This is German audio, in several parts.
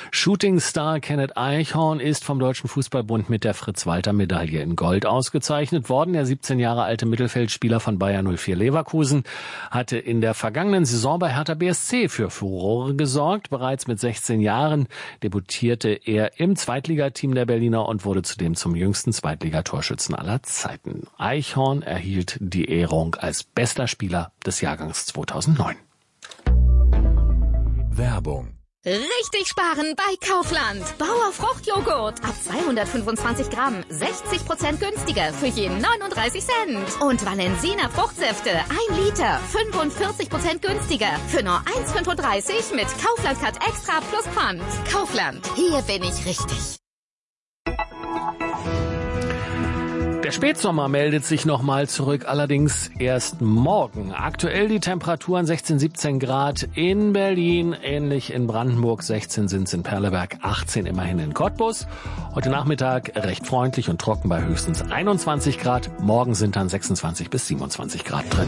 Shootingstar Kenneth Eichhorn ist vom Deutschen Fußballbund mit der Fritz-Walter-Medaille in Gold ausgezeichnet worden. Der 17 Jahre alte Mittelfeldspieler von Bayer 04 Leverkusen hatte in der vergangenen Saison bei Hertha BSC für Furore gesorgt. Bereits mit 16 Jahren debütierte er im Zweitligateam der Berliner und wurde zudem zum jüngsten Zweitligatorschützen aller Zeiten. Eichhorn erhielt die Ehrung als bester Spieler des Jahrgangs 2009. Werbung. Richtig sparen bei Kaufland. Bauer Fruchtjoghurt. Ab 225 Gramm. 60% günstiger für jeden 39 Cent. Und Valensina Fruchtsäfte. 1 Liter. 45% günstiger für nur 1,35 mit Kaufland Cut Extra plus Pfand. Kaufland. Hier bin ich richtig. Der Spätsommer meldet sich nochmal zurück, allerdings erst morgen. Aktuell die Temperaturen 16, 17 Grad in Berlin, ähnlich in Brandenburg, 16 sind es in Perleberg, 18 immerhin in Cottbus. Heute Nachmittag recht freundlich und trocken bei höchstens 21 Grad. Morgen sind dann 26 bis 27 Grad drin.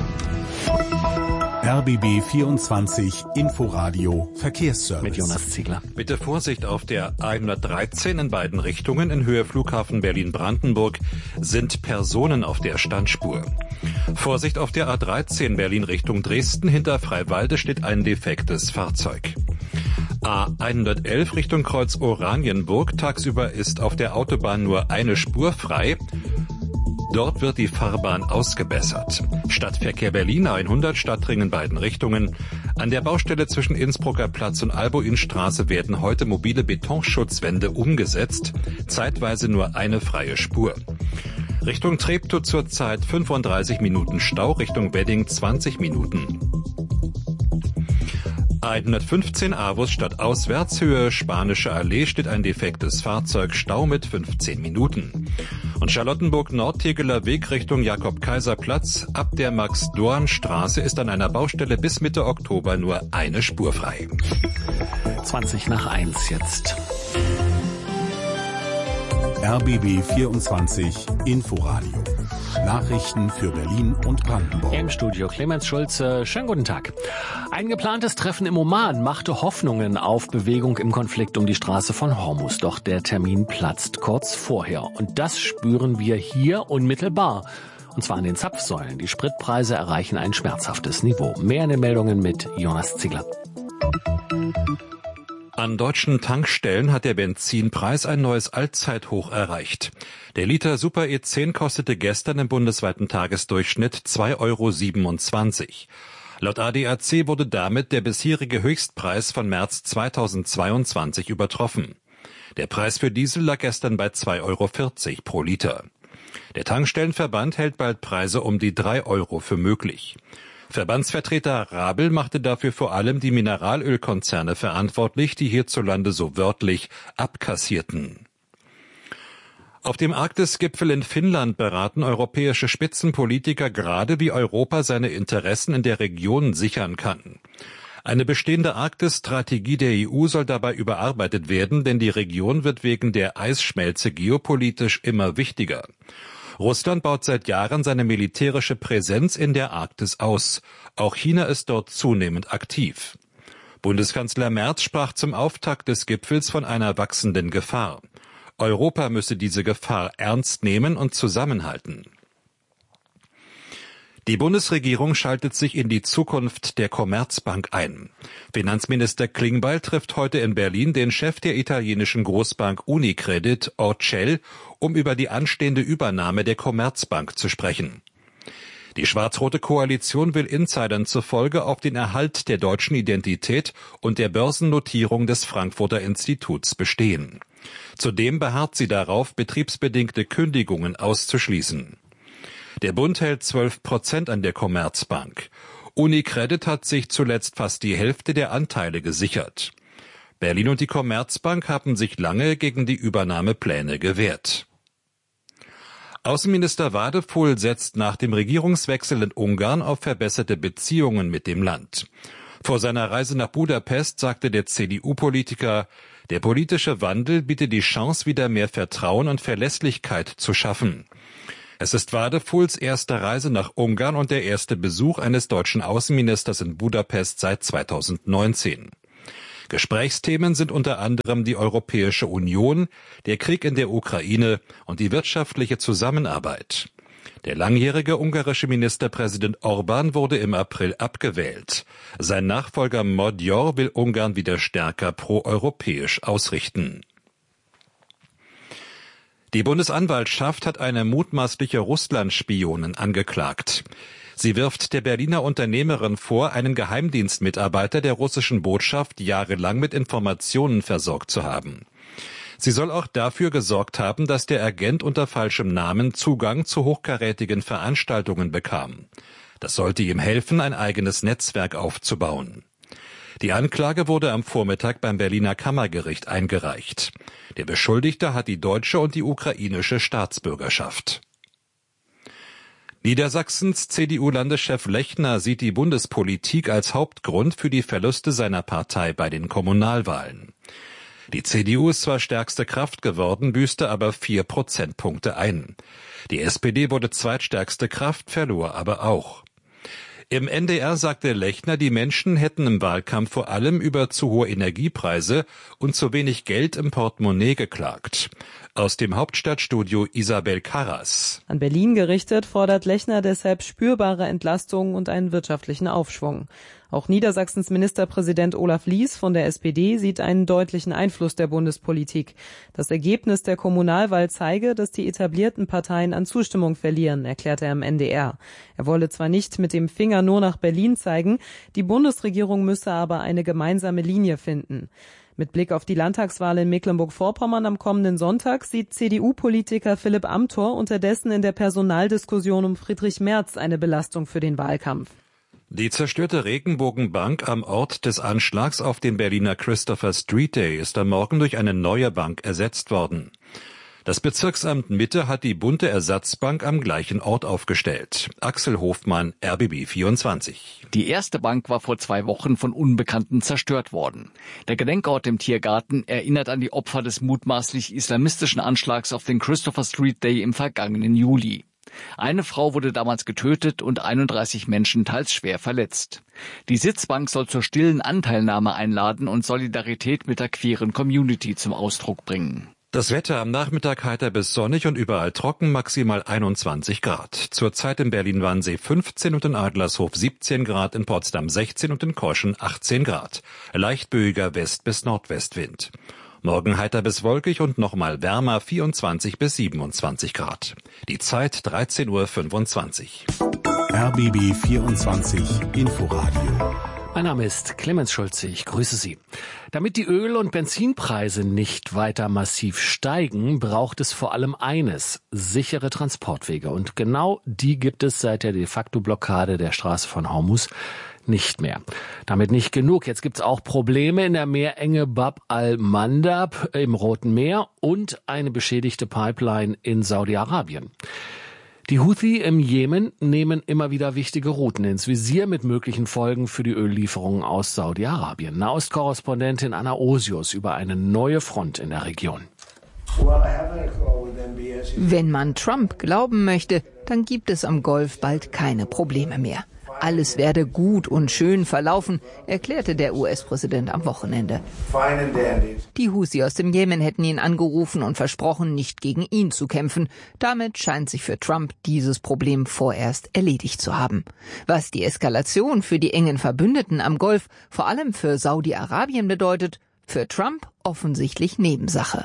RBB 24 Inforadio Verkehrsservice. Mit Jonas Ziegler. Bitte Vorsicht auf der A113 in beiden Richtungen. In Höhe Flughafen Berlin-Brandenburg sind Personen auf der Standspur. Vorsicht auf der A13 Berlin Richtung Dresden. Hinter Freiwalde steht ein defektes Fahrzeug. A111 Richtung Kreuz Oranienburg. Tagsüber ist auf der Autobahn nur eine Spur frei. Dort wird die Fahrbahn ausgebessert. Stadtverkehr Berlin 100 Stadtring in beiden Richtungen. An der Baustelle zwischen Innsbrucker Platz und Albuinstraße werden heute mobile Betonschutzwände umgesetzt. Zeitweise nur eine freie Spur. Richtung Treptow zurzeit 35 Minuten Stau, Richtung Wedding 20 Minuten. A115 Avus stadtauswärts, Höhe Spanische Allee steht ein defektes Fahrzeug, Stau mit 15 Minuten. Und Charlottenburg-Nordtegeler Weg Richtung Jakob-Kaiser-Platz, ab der Max-Dorn-Straße ist an einer Baustelle bis Mitte Oktober nur eine Spur frei. 20 nach 1 jetzt. RBB 24 Inforadio. Nachrichten für Berlin und Brandenburg. Im Studio Clemens Schulze. Schönen guten Tag. Ein geplantes Treffen im Oman machte Hoffnungen auf Bewegung im Konflikt um die Straße von Hormuz. Doch der Termin platzt kurz vorher. Und das spüren wir hier unmittelbar. Und zwar an den Zapfsäulen. Die Spritpreise erreichen ein schmerzhaftes Niveau. Mehr in den Meldungen mit Jonas Ziegler. An deutschen Tankstellen hat der Benzinpreis ein neues Allzeithoch erreicht. Der Liter Super E10 kostete gestern im bundesweiten Tagesdurchschnitt 2,27 €. Laut ADAC wurde damit der bisherige Höchstpreis von März 2022 übertroffen. Der Preis für Diesel lag gestern bei 2,40 € pro Liter. Der Tankstellenverband hält bald Preise um die 3 € für möglich. Verbandsvertreter Rabel machte dafür vor allem die Mineralölkonzerne verantwortlich, die hierzulande so wörtlich abkassierten. Auf dem Arktisgipfel in Finnland beraten europäische Spitzenpolitiker gerade, wie Europa seine Interessen in der Region sichern kann. Eine bestehende Arktis-Strategie der EU soll dabei überarbeitet werden, denn die Region wird wegen der Eisschmelze geopolitisch immer wichtiger. Russland baut seit Jahren seine militärische Präsenz in der Arktis aus. Auch China ist dort zunehmend aktiv. Bundeskanzler Merz sprach zum Auftakt des Gipfels von einer wachsenden Gefahr. Europa müsse diese Gefahr ernst nehmen und zusammenhalten. Die Bundesregierung schaltet sich in die Zukunft der Commerzbank ein. Finanzminister Klingbeil trifft heute in Berlin den Chef der italienischen Großbank Unicredit, Orcel, um über die anstehende Übernahme der Commerzbank zu sprechen. Die schwarz-rote Koalition will Insidern zufolge auf den Erhalt der deutschen Identität und der Börsennotierung des Frankfurter Instituts bestehen. Zudem beharrt sie darauf, betriebsbedingte Kündigungen auszuschließen. Der Bund hält 12% an der Commerzbank. Unicredit hat sich zuletzt fast die Hälfte der Anteile gesichert. Berlin und die Commerzbank haben sich lange gegen die Übernahmepläne gewehrt. Außenminister Wadefuhl setzt nach dem Regierungswechsel in Ungarn auf verbesserte Beziehungen mit dem Land. Vor seiner Reise nach Budapest sagte der CDU-Politiker, der politische Wandel biete die Chance, wieder mehr Vertrauen und Verlässlichkeit zu schaffen. Es ist Wadefuhls erste Reise nach Ungarn und der erste Besuch eines deutschen Außenministers in Budapest seit 2019. Gesprächsthemen sind unter anderem die Europäische Union, der Krieg in der Ukraine und die wirtschaftliche Zusammenarbeit. Der langjährige ungarische Ministerpräsident Orbán wurde im April abgewählt. Sein Nachfolger Magyar will Ungarn wieder stärker proeuropäisch ausrichten. Die Bundesanwaltschaft hat eine mutmaßliche Russland-Spionin angeklagt. Sie wirft der Berliner Unternehmerin vor, einen Geheimdienstmitarbeiter der russischen Botschaft jahrelang mit Informationen versorgt zu haben. Sie soll auch dafür gesorgt haben, dass der Agent unter falschem Namen Zugang zu hochkarätigen Veranstaltungen bekam. Das sollte ihm helfen, ein eigenes Netzwerk aufzubauen. Die Anklage wurde am Vormittag beim Berliner Kammergericht eingereicht. Der Beschuldigte hat die deutsche und die ukrainische Staatsbürgerschaft. Niedersachsens CDU-Landeschef Lechner sieht die Bundespolitik als Hauptgrund für die Verluste seiner Partei bei den Kommunalwahlen. Die CDU ist zwar stärkste Kraft geworden, büßte aber 4 Prozentpunkte ein. Die SPD wurde zweitstärkste Kraft, verlor aber auch. Im NDR sagte Lechner, die Menschen hätten im Wahlkampf vor allem über zu hohe Energiepreise und zu wenig Geld im Portemonnaie geklagt. Aus dem Hauptstadtstudio Isabel Karras. An Berlin gerichtet fordert Lechner deshalb spürbare Entlastungen und einen wirtschaftlichen Aufschwung. Auch Niedersachsens Ministerpräsident Olaf Lies von der SPD sieht einen deutlichen Einfluss der Bundespolitik. Das Ergebnis der Kommunalwahl zeige, dass die etablierten Parteien an Zustimmung verlieren, erklärte er im NDR. Er wolle zwar nicht mit dem Finger nur nach Berlin zeigen, die Bundesregierung müsse aber eine gemeinsame Linie finden. Mit Blick auf die Landtagswahl in Mecklenburg-Vorpommern am kommenden Sonntag sieht CDU-Politiker Philipp Amthor unterdessen in der Personaldiskussion um Friedrich Merz eine Belastung für den Wahlkampf. Die zerstörte Regenbogenbank am Ort des Anschlags auf den Berliner Christopher Street Day ist am Morgen durch eine neue Bank ersetzt worden. Das Bezirksamt Mitte hat die bunte Ersatzbank am gleichen Ort aufgestellt. Axel Hofmann, RBB 24. Die erste Bank war vor 2 Wochen von Unbekannten zerstört worden. Der Gedenkort im Tiergarten erinnert an die Opfer des mutmaßlich islamistischen Anschlags auf den Christopher Street Day im vergangenen Juli. Eine Frau wurde damals getötet und 31 Menschen teils schwer verletzt. Die Sitzbank soll zur stillen Anteilnahme einladen und Solidarität mit der queeren Community zum Ausdruck bringen. Das Wetter am Nachmittag heiter bis sonnig und überall trocken, maximal 21 Grad. Zurzeit in Berlin-Wannsee 15 und in Adlershof 17 Grad, in Potsdam 16 und in Korschen 18 Grad. Leicht böiger West- bis Nordwestwind. Morgen heiter bis wolkig und nochmal wärmer 24 bis 27 Grad. Die Zeit 13:25 Uhr. RBB 24 Inforadio. Mein Name ist Clemens Schulze, ich grüße Sie. Damit die Öl- und Benzinpreise nicht weiter massiv steigen, braucht es vor allem eines: sichere Transportwege. Und genau die gibt es seit der de facto Blockade der Straße von Hormuz nicht mehr. Damit nicht genug. Jetzt gibt's auch Probleme in der Meerenge Bab al-Mandab im Roten Meer und eine beschädigte Pipeline in Saudi-Arabien. Die Houthi im Jemen nehmen immer wieder wichtige Routen ins Visier mit möglichen Folgen für die Öllieferungen aus Saudi-Arabien. Nahostkorrespondentin Anna Osius über eine neue Front in der Region. Wenn man Trump glauben möchte, dann gibt es am Golf bald keine Probleme mehr. Alles werde gut und schön verlaufen, erklärte der US-Präsident am Wochenende. Die Houthi aus dem Jemen hätten ihn angerufen und versprochen, nicht gegen ihn zu kämpfen. Damit scheint sich für Trump dieses Problem vorerst erledigt zu haben. Was die Eskalation für die engen Verbündeten am Golf, vor allem für Saudi-Arabien bedeutet, für Trump offensichtlich Nebensache.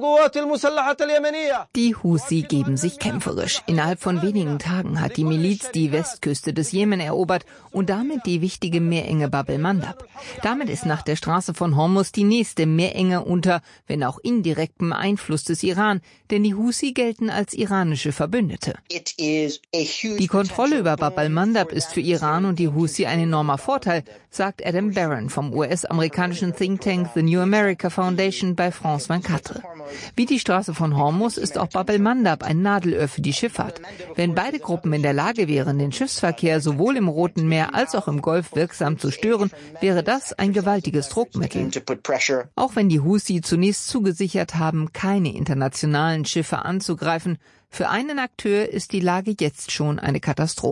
Die Houthi geben sich kämpferisch. Innerhalb von wenigen Tagen hat die Miliz die Westküste des Jemen erobert und damit die wichtige Meerenge Bab el-Mandab. Damit ist nach der Straße von Hormuz die nächste Meerenge unter, wenn auch indirektem Einfluss des Iran, denn die Houthi gelten als iranische Verbündete. Die Kontrolle über Bab el-Mandab ist für Iran und die Houthi ein enormer Vorteil, sagt Adam Barron vom US-amerikanischen Think Tank The New America Foundation bei France 24. Wie die Straße von Hormuz ist auch Bab el-Mandab ein Nadelöhr für die Schifffahrt. Wenn beide Gruppen in der Lage wären, den Schiffsverkehr sowohl im Roten Meer als auch im Golf wirksam zu stören, wäre das ein gewaltiges Druckmittel. Auch wenn die Houthi zunächst zugesichert haben, keine internationalen Schiffe anzugreifen, für einen Akteur ist die Lage jetzt schon eine Katastrophe.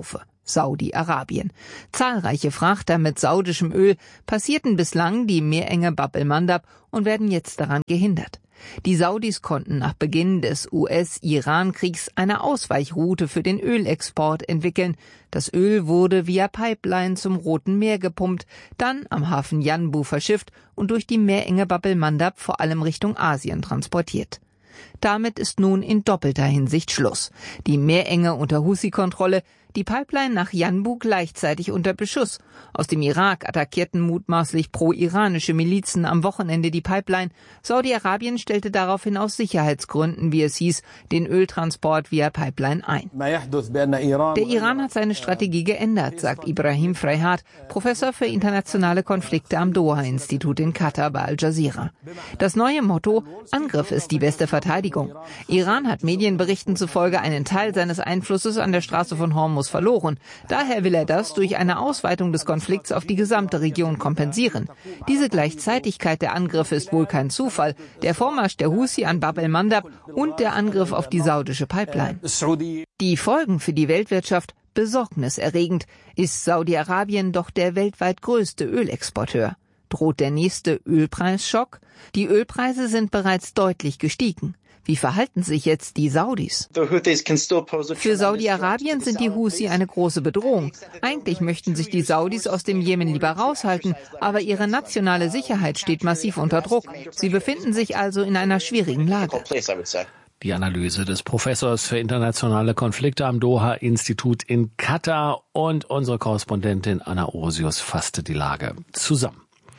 Saudi-Arabien. Zahlreiche Frachter mit saudischem Öl passierten bislang die Meerenge Bab el-Mandab und werden jetzt daran gehindert. Die Saudis konnten nach Beginn des US-Iran-Kriegs eine Ausweichroute für den Ölexport entwickeln. Das Öl wurde via Pipeline zum Roten Meer gepumpt, dann am Hafen Yanbu verschifft und durch die Meerenge Bab el-Mandab vor allem Richtung Asien transportiert. Damit ist nun in doppelter Hinsicht Schluss. Die Meerenge unter Husi-Kontrolle, die Pipeline nach Yanbu gleichzeitig unter Beschuss. Aus dem Irak attackierten mutmaßlich pro-iranische Milizen am Wochenende die Pipeline. Saudi-Arabien stellte daraufhin aus Sicherheitsgründen, wie es hieß, den Öltransport via Pipeline ein. Der Iran hat seine Strategie geändert, sagt Ibrahim Freihat, Professor für internationale Konflikte am Doha-Institut in Katar bei Al Jazeera. Das neue Motto: Angriff ist die beste Verteidigung. Iran hat Medienberichten zufolge einen Teil seines Einflusses an der Straße von Hormuz verloren. Daher will er das durch eine Ausweitung des Konflikts auf die gesamte Region kompensieren. Diese Gleichzeitigkeit der Angriffe ist wohl kein Zufall. Der Vormarsch der Husi an Bab el-Mandab und der Angriff auf die saudische Pipeline. Die Folgen für die Weltwirtschaft besorgniserregend. Ist Saudi-Arabien doch der weltweit größte Ölexporteur. Droht der nächste Ölpreisschock? Die Ölpreise sind bereits deutlich gestiegen. Wie verhalten sich jetzt die Saudis? Für Saudi-Arabien sind die Husi eine große Bedrohung. Eigentlich möchten sich die Saudis aus dem Jemen lieber raushalten, aber ihre nationale Sicherheit steht massiv unter Druck. Sie befinden sich also in einer schwierigen Lage. Die Analyse des Professors für internationale Konflikte am Doha-Institut in Katar und unsere Korrespondentin Anna Ursius fasste die Lage zusammen.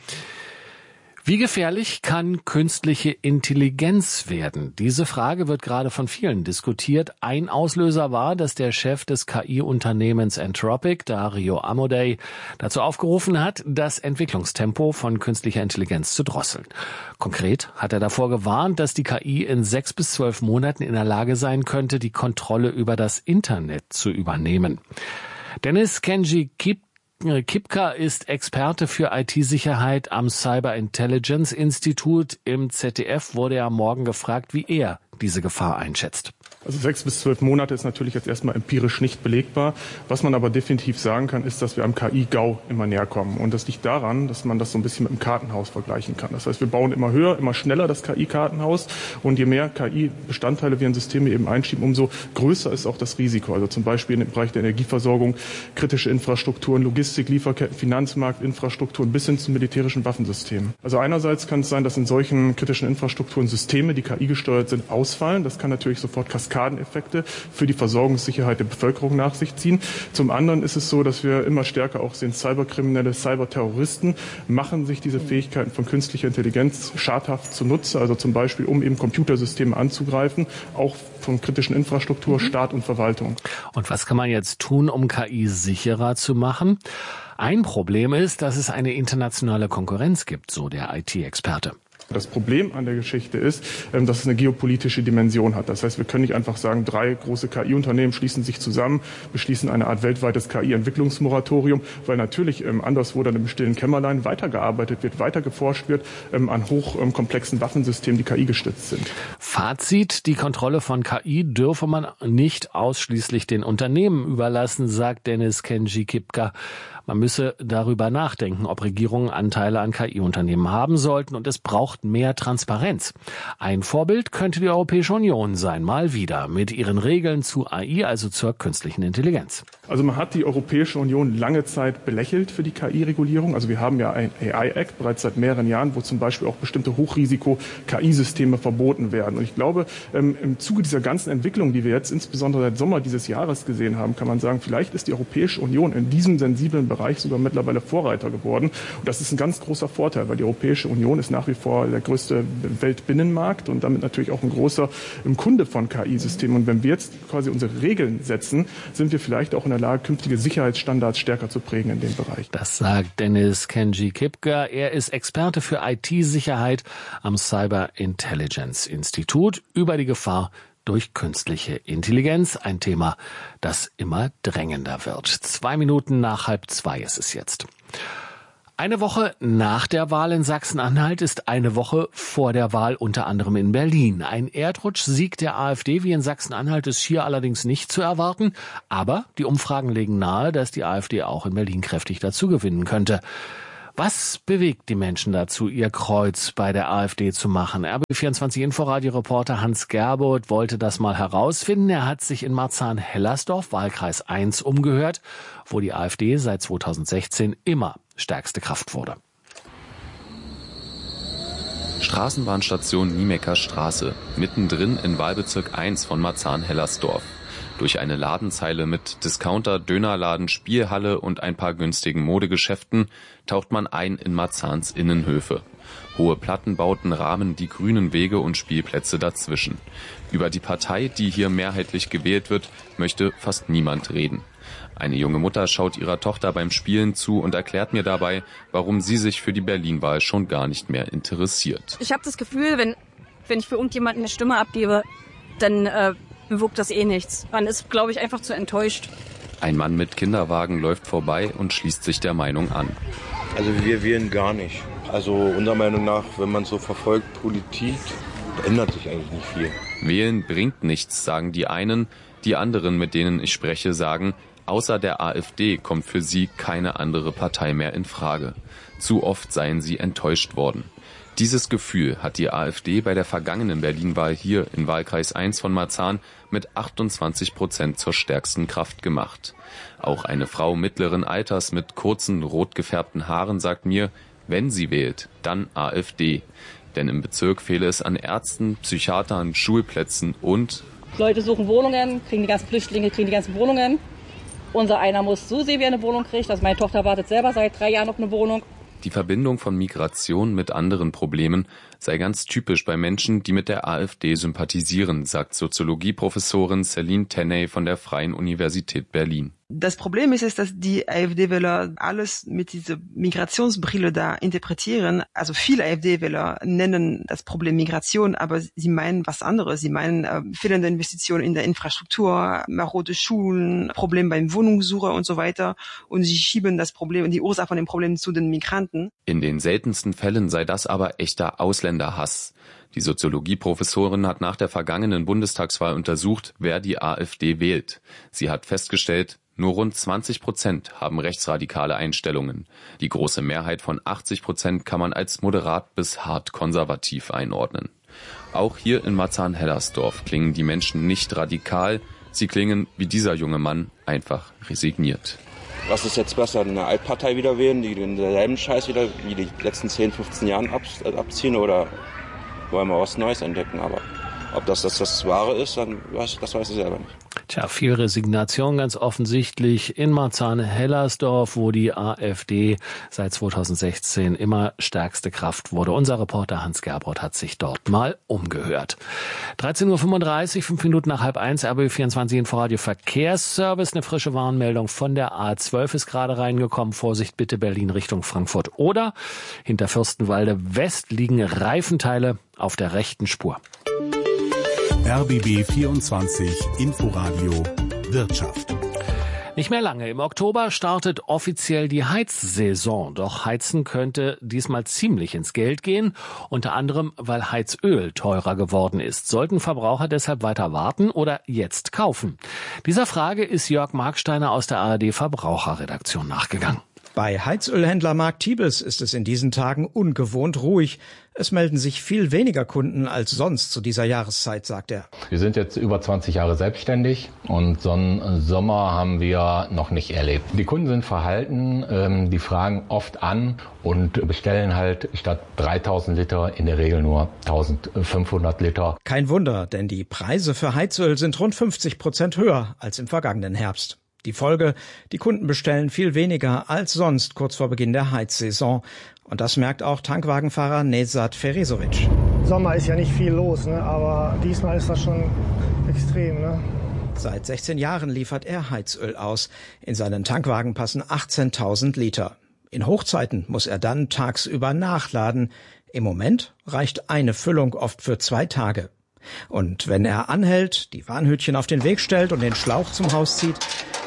Wie gefährlich kann künstliche Intelligenz werden? Diese Frage wird gerade von vielen diskutiert. Ein Auslöser war, dass der Chef des KI-Unternehmens Anthropic, Dario Amodei, dazu aufgerufen hat, das Entwicklungstempo von künstlicher Intelligenz zu drosseln. Konkret hat er davor gewarnt, dass die KI in 6 bis 12 Monaten in der Lage sein könnte, die Kontrolle über das Internet zu übernehmen. Dennis Kenji Kipka ist Experte für IT-Sicherheit am Cyber Intelligence Institut. Im ZDF wurde er am Morgen gefragt, wie er diese Gefahr einschätzt. Also 6 bis 12 Monate ist natürlich jetzt erstmal empirisch nicht belegbar. Was man aber definitiv sagen kann, ist, dass wir am KI-GAU immer näher kommen. Und das liegt daran, dass man das so ein bisschen mit dem Kartenhaus vergleichen kann. Das heißt, wir bauen immer höher, immer schneller das KI-Kartenhaus. Und je mehr KI-Bestandteile wir in Systeme eben einschieben, umso größer ist auch das Risiko. Also zum Beispiel im Bereich der Energieversorgung, kritische Infrastrukturen, Logistik, Lieferketten, Finanzmarkt, Infrastrukturen bis hin zu militärischen Waffensystemen. Also einerseits kann es sein, dass in solchen kritischen Infrastrukturen Systeme, die KI gesteuert sind, ausfallen. Das kann natürlich sofort Kaskadeneffekte für die Versorgungssicherheit der Bevölkerung nach sich ziehen. Zum anderen ist es so, dass wir immer stärker auch sehen, Cyberkriminelle, Cyberterroristen machen sich diese Fähigkeiten von künstlicher Intelligenz schadhaft zunutze, also zum Beispiel, um eben Computersysteme anzugreifen, auch von kritischen Infrastruktur, Staat und Verwaltung. Und was kann man jetzt tun, um KI sicherer zu machen? Ein Problem ist, dass es eine internationale Konkurrenz gibt, so der IT-Experte. Das Problem an der Geschichte ist, dass es eine geopolitische Dimension hat. Das heißt, wir können nicht einfach sagen, 3 große KI-Unternehmen schließen sich zusammen, beschließen eine Art weltweites KI-Entwicklungsmoratorium, weil natürlich anderswo dann im stillen Kämmerlein weitergearbeitet wird, weiter geforscht wird an hochkomplexen Waffensystemen, die KI-gestützt sind. Fazit: Die Kontrolle von KI dürfe man nicht ausschließlich den Unternehmen überlassen, sagt Dennis Kenji Kipka. Man müsse darüber nachdenken, ob Regierungen Anteile an KI-Unternehmen haben sollten, und es braucht mehr Transparenz. Ein Vorbild könnte die Europäische Union sein, mal wieder, mit ihren Regeln zu AI, also zur künstlichen Intelligenz. Also man hat die Europäische Union lange Zeit belächelt für die KI-Regulierung. Also wir haben ja ein AI-Act bereits seit mehreren Jahren, wo zum Beispiel auch bestimmte Hochrisiko-KI-Systeme verboten werden. Und ich glaube, im Zuge dieser ganzen Entwicklung, die wir jetzt insbesondere seit Sommer dieses Jahres gesehen haben, kann man sagen, vielleicht ist die Europäische Union in diesem sensiblen Bereich sogar mittlerweile Vorreiter geworden. Und das ist ein ganz großer Vorteil, weil die Europäische Union ist nach wie vor der größte Weltbinnenmarkt und damit natürlich auch ein großer Kunde von KI-Systemen. Und wenn wir jetzt quasi unsere Regeln setzen, sind wir vielleicht auch in der Lage, künftige Sicherheitsstandards stärker zu prägen in dem Bereich. Das sagt Dennis Kenji Kipka. Er ist Experte für IT-Sicherheit am Cyber Intelligence Institut über die Gefahr durch künstliche Intelligenz. Ein Thema, das immer drängender wird. 2 Minuten nach 1:30 ist es jetzt. Eine Woche nach der Wahl in Sachsen-Anhalt ist eine Woche vor der Wahl unter anderem in Berlin. Ein Erdrutschsieg der AfD wie in Sachsen-Anhalt ist hier allerdings nicht zu erwarten. Aber die Umfragen legen nahe, dass die AfD auch in Berlin kräftig dazugewinnen könnte. Was bewegt die Menschen dazu, ihr Kreuz bei der AfD zu machen? RBB24 Inforadio-Reporter Hans Gerbold wollte das mal herausfinden. Er hat sich in Marzahn-Hellersdorf, Wahlkreis 1, umgehört, wo die AfD seit 2016 immer stärkste Kraft wurde. Straßenbahnstation Niemecker Straße, mittendrin in Wahlbezirk 1 von Marzahn-Hellersdorf. Durch eine Ladenzeile mit Discounter, Dönerladen, Spielhalle und ein paar günstigen Modegeschäften taucht man ein in Marzahns Innenhöfe. Hohe Plattenbauten rahmen die grünen Wege und Spielplätze dazwischen. Über die Partei, die hier mehrheitlich gewählt wird, möchte fast niemand reden. Eine junge Mutter schaut ihrer Tochter beim Spielen zu und erklärt mir dabei, warum sie sich für die Berlin-Wahl schon gar nicht mehr interessiert. Ich habe das Gefühl, wenn ich für irgendjemanden eine Stimme abgebe, dann bewirkt das eh nichts. Man ist, glaube ich, einfach zu enttäuscht. Ein Mann mit Kinderwagen läuft vorbei und schließt sich der Meinung an. Also wir wählen gar nicht. Also unserer Meinung nach, wenn man so verfolgt Politik, ändert sich eigentlich nicht viel. Wählen bringt nichts, sagen die einen. Die anderen, mit denen ich spreche, sagen, außer der AfD kommt für sie keine andere Partei mehr in Frage. Zu oft seien sie enttäuscht worden. Dieses Gefühl hat die AfD bei der vergangenen Berlin-Wahl hier in Wahlkreis 1 von Marzahn mit 28% zur stärksten Kraft gemacht. Auch eine Frau mittleren Alters mit kurzen, rot gefärbten Haaren sagt mir, wenn sie wählt, dann AfD. Denn im Bezirk fehle es an Ärzten, Psychiatern, Schulplätzen und... Leute suchen Wohnungen, kriegen die ganzen Flüchtlinge, kriegen die ganzen Wohnungen. Unser einer muss zusehen, wie er eine Wohnung kriegt. Also meine Tochter wartet selber seit 3 Jahren auf eine Wohnung. Die Verbindung von Migration mit anderen Problemen sei ganz typisch bei Menschen, die mit der AfD sympathisieren, sagt Soziologieprofessorin Céline Tenney von der Freien Universität Berlin. Das Problem ist, dass die AfD-Wähler alles mit dieser Migrationsbrille da interpretieren. Also viele AfD-Wähler nennen das Problem Migration, aber sie meinen was anderes. Sie meinen fehlende Investitionen in der Infrastruktur, marode Schulen, Problem beim Wohnungssucher und so weiter. Und sie schieben das Problem und die Ursache von dem Problem zu den Migranten. In den seltensten Fällen sei das aber echter Ausländerhass. Die Soziologieprofessorin hat nach der vergangenen Bundestagswahl untersucht, wer die AfD wählt. Sie hat festgestellt, nur rund 20% haben rechtsradikale Einstellungen. Die große Mehrheit von 80% kann man als moderat bis hart konservativ einordnen. Auch hier in Marzahn-Hellersdorf klingen die Menschen nicht radikal, sie klingen wie dieser junge Mann einfach resigniert. Was ist jetzt besser, eine Altpartei wieder wählen, die denselben Scheiß wieder wie die letzten 10, 15 Jahren abziehen, oder wollen wir was Neues entdecken? Aber ob das Wahre ist, das weiß ich selber nicht. Tja, viel Resignation ganz offensichtlich in Marzahn-Hellersdorf, wo die AfD seit 2016 immer stärkste Kraft wurde. Unser Reporter Hans Gerbold hat sich dort mal umgehört. 13:35 Uhr, 5 Minuten nach 12:30, RBB24 Inforadio Verkehrsservice. Eine frische Warnmeldung von der A12 ist gerade reingekommen. Vorsicht bitte, Berlin Richtung Frankfurt. Oder hinter Fürstenwalde West liegen Reifenteile auf der rechten Spur. RBB24 Inforadio Wirtschaft. Nicht mehr lange. Im Oktober startet offiziell die Heizsaison. Doch Heizen könnte diesmal ziemlich ins Geld gehen. Unter anderem, weil Heizöl teurer geworden ist. Sollten Verbraucher deshalb weiter warten oder jetzt kaufen? Dieser Frage ist Jörg Marksteiner aus der ARD Verbraucherredaktion nachgegangen. Bei Heizölhändler Mark Tiebes ist es in diesen Tagen ungewohnt ruhig. Es melden sich viel weniger Kunden als sonst zu dieser Jahreszeit, sagt er. Wir sind jetzt über 20 Jahre selbstständig und so einen Sommer haben wir noch nicht erlebt. Die Kunden sind verhalten, die fragen oft an und bestellen halt statt 3000 Liter in der Regel nur 1500 Liter. Kein Wunder, denn die Preise für Heizöl sind rund 50% höher als im vergangenen Herbst. Die Folge, die Kunden bestellen viel weniger als sonst kurz vor Beginn der Heizsaison. Und das merkt auch Tankwagenfahrer Nezad Ferezovic. Sommer ist ja nicht viel los, ne? Aber diesmal ist das schon extrem. Ne? Seit 16 Jahren liefert er Heizöl aus. In seinen Tankwagen passen 18.000 Liter. In Hochzeiten muss er dann tagsüber nachladen. Im Moment reicht eine Füllung oft für 2 Tage. Und wenn er anhält, die Warnhütchen auf den Weg stellt und den Schlauch zum Haus zieht,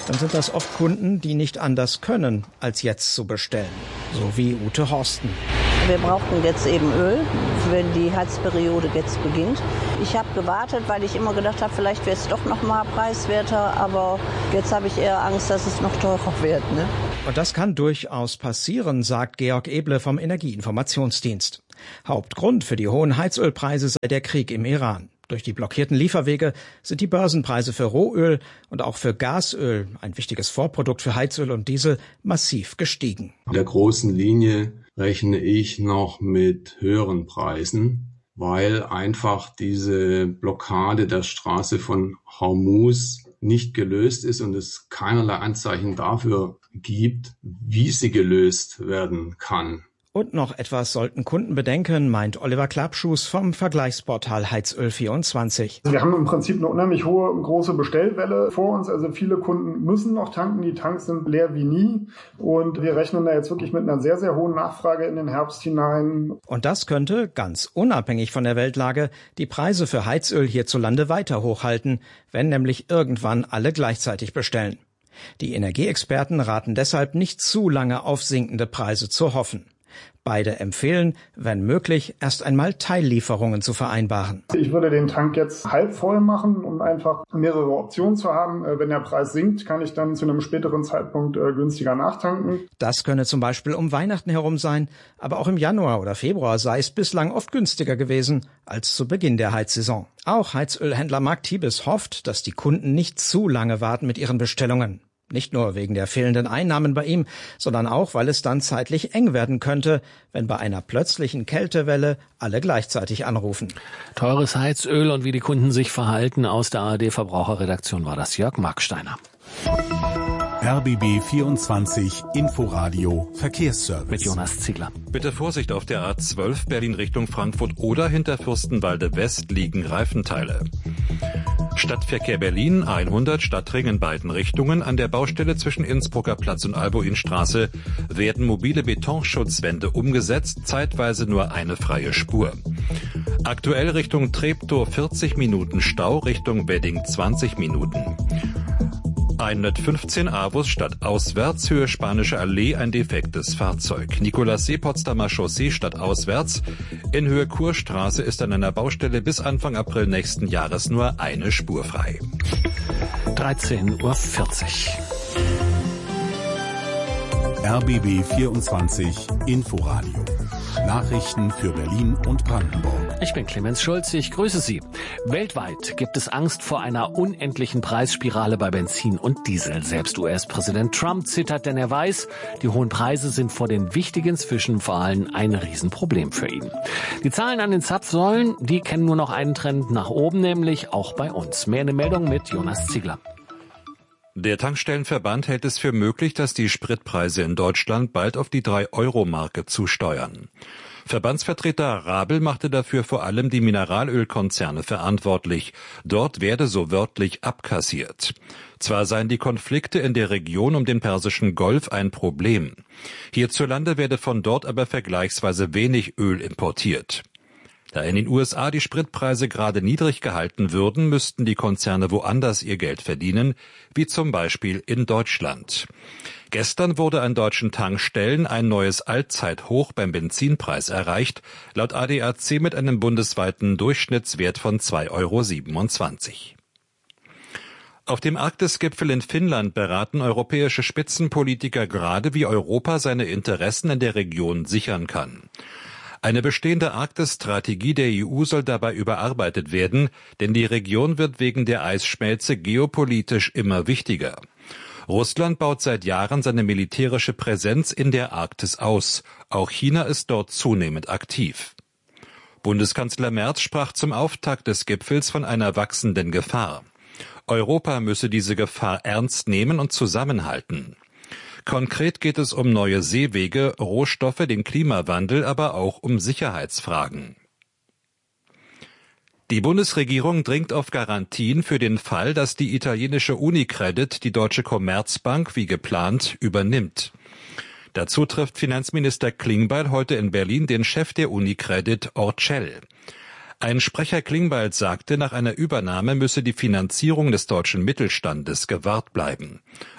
dann sind das oft Kunden, die nicht anders können, als jetzt zu bestellen. So wie Ute Horsten. Wir brauchten jetzt eben Öl, wenn die Heizperiode jetzt beginnt. Ich habe gewartet, weil ich immer gedacht habe, vielleicht wird es doch noch mal preiswerter. Aber jetzt habe ich eher Angst, dass es noch teurer wird. Ne? Und das kann durchaus passieren, sagt Georg Eble vom Energieinformationsdienst. Hauptgrund für die hohen Heizölpreise sei der Krieg im Iran. Durch die blockierten Lieferwege sind die Börsenpreise für Rohöl und auch für Gasöl, ein wichtiges Vorprodukt für Heizöl und Diesel, massiv gestiegen. In der großen Linie rechne ich noch mit höheren Preisen, weil einfach diese Blockade der Straße von Hormuz nicht gelöst ist und es keinerlei Anzeichen dafür gibt, wie sie gelöst werden kann. Und noch etwas sollten Kunden bedenken, meint Oliver Klappschuß vom Vergleichsportal Heizöl24. Wir haben im Prinzip eine unheimlich große Bestellwelle vor uns. Also viele Kunden müssen noch tanken. Die Tanks sind leer wie nie. Und wir rechnen da jetzt wirklich mit einer sehr, sehr hohen Nachfrage in den Herbst hinein. Und das könnte, ganz unabhängig von der Weltlage, die Preise für Heizöl hierzulande weiter hochhalten, wenn nämlich irgendwann alle gleichzeitig bestellen. Die Energieexperten raten deshalb nicht zu lange auf sinkende Preise zu hoffen. Beide empfehlen, wenn möglich, erst einmal Teillieferungen zu vereinbaren. Ich würde den Tank jetzt halb voll machen, um einfach mehrere Optionen zu haben. Wenn der Preis sinkt, kann ich dann zu einem späteren Zeitpunkt günstiger nachtanken. Das könne zum Beispiel um Weihnachten herum sein, aber auch im Januar oder Februar sei es bislang oft günstiger gewesen als zu Beginn der Heizsaison. Auch Heizölhändler Mark Tiebes hofft, dass die Kunden nicht zu lange warten mit ihren Bestellungen. Nicht nur wegen der fehlenden Einnahmen bei ihm, sondern auch, weil es dann zeitlich eng werden könnte, wenn bei einer plötzlichen Kältewelle alle gleichzeitig anrufen. Teures Heizöl und wie die Kunden sich verhalten. Aus der ARD-Verbraucherredaktion war das Jörg Marksteiner. RBB 24 Inforadio Verkehrsservice. Mit Jonas Ziegler. Bitte Vorsicht auf der A12 Berlin Richtung Frankfurt oder hinter Fürstenwalde West liegen Reifenteile. Stadtverkehr Berlin 100 Stadtring in beiden Richtungen. An der Baustelle zwischen Innsbrucker Platz und Albuinstraße werden mobile Betonschutzwände umgesetzt, zeitweise nur eine freie Spur. Aktuell Richtung Treptow 40 Minuten Stau, Richtung Wedding 20 Minuten. 115 Avus stadtauswärts, Höhe Spanische Allee, ein defektes Fahrzeug. Nikolassee, Potsdamer Chaussee stadtauswärts. In Höhe Kurstraße ist an einer Baustelle bis Anfang April nächsten Jahres nur eine Spur frei. 13:40 Uhr. RBB 24 Inforadio. Nachrichten für Berlin und Brandenburg. Ich bin Clemens Schulz, ich grüße Sie. Weltweit gibt es Angst vor einer unendlichen Preisspirale bei Benzin und Diesel. Selbst US-Präsident Trump zittert, denn er weiß, die hohen Preise sind vor den wichtigen Zwischenwahlen ein Riesenproblem für ihn. Die Zahlen an den Zapfsäulen, die kennen nur noch einen Trend nach oben, nämlich auch bei uns. Mehr eine Meldung mit Jonas Ziegler. Der Tankstellenverband hält es für möglich, dass die Spritpreise in Deutschland bald auf die 3-Euro-Marke zusteuern. Verbandsvertreter Rabel machte dafür vor allem die Mineralölkonzerne verantwortlich. Dort werde so wörtlich abkassiert. Zwar seien die Konflikte in der Region um den Persischen Golf ein Problem. Hierzulande werde von dort aber vergleichsweise wenig Öl importiert. Da in den USA die Spritpreise gerade niedrig gehalten würden, müssten die Konzerne woanders ihr Geld verdienen, wie zum Beispiel in Deutschland. Gestern wurde an deutschen Tankstellen ein neues Allzeithoch beim Benzinpreis erreicht, laut ADAC mit einem bundesweiten Durchschnittswert von 2,27 €. Auf dem Arktisgipfel in Finnland beraten europäische Spitzenpolitiker gerade, wie Europa seine Interessen in der Region sichern kann. Eine bestehende Arktisstrategie der EU soll dabei überarbeitet werden, denn die Region wird wegen der Eisschmelze geopolitisch immer wichtiger. Russland baut seit Jahren seine militärische Präsenz in der Arktis aus. Auch China ist dort zunehmend aktiv. Bundeskanzler Merz sprach zum Auftakt des Gipfels von einer wachsenden Gefahr. Europa müsse diese Gefahr ernst nehmen und zusammenhalten. Konkret geht es um neue Seewege, Rohstoffe, den Klimawandel, aber auch um Sicherheitsfragen. Die Bundesregierung dringt auf Garantien für den Fall, dass die italienische Unicredit die Deutsche Commerzbank wie geplant übernimmt. Dazu trifft Finanzminister Klingbeil heute in Berlin den Chef der Unicredit, Orcel. Ein Sprecher Klingbeils sagte, nach einer Übernahme müsse die Finanzierung des deutschen Mittelstandes gewahrt bleiben.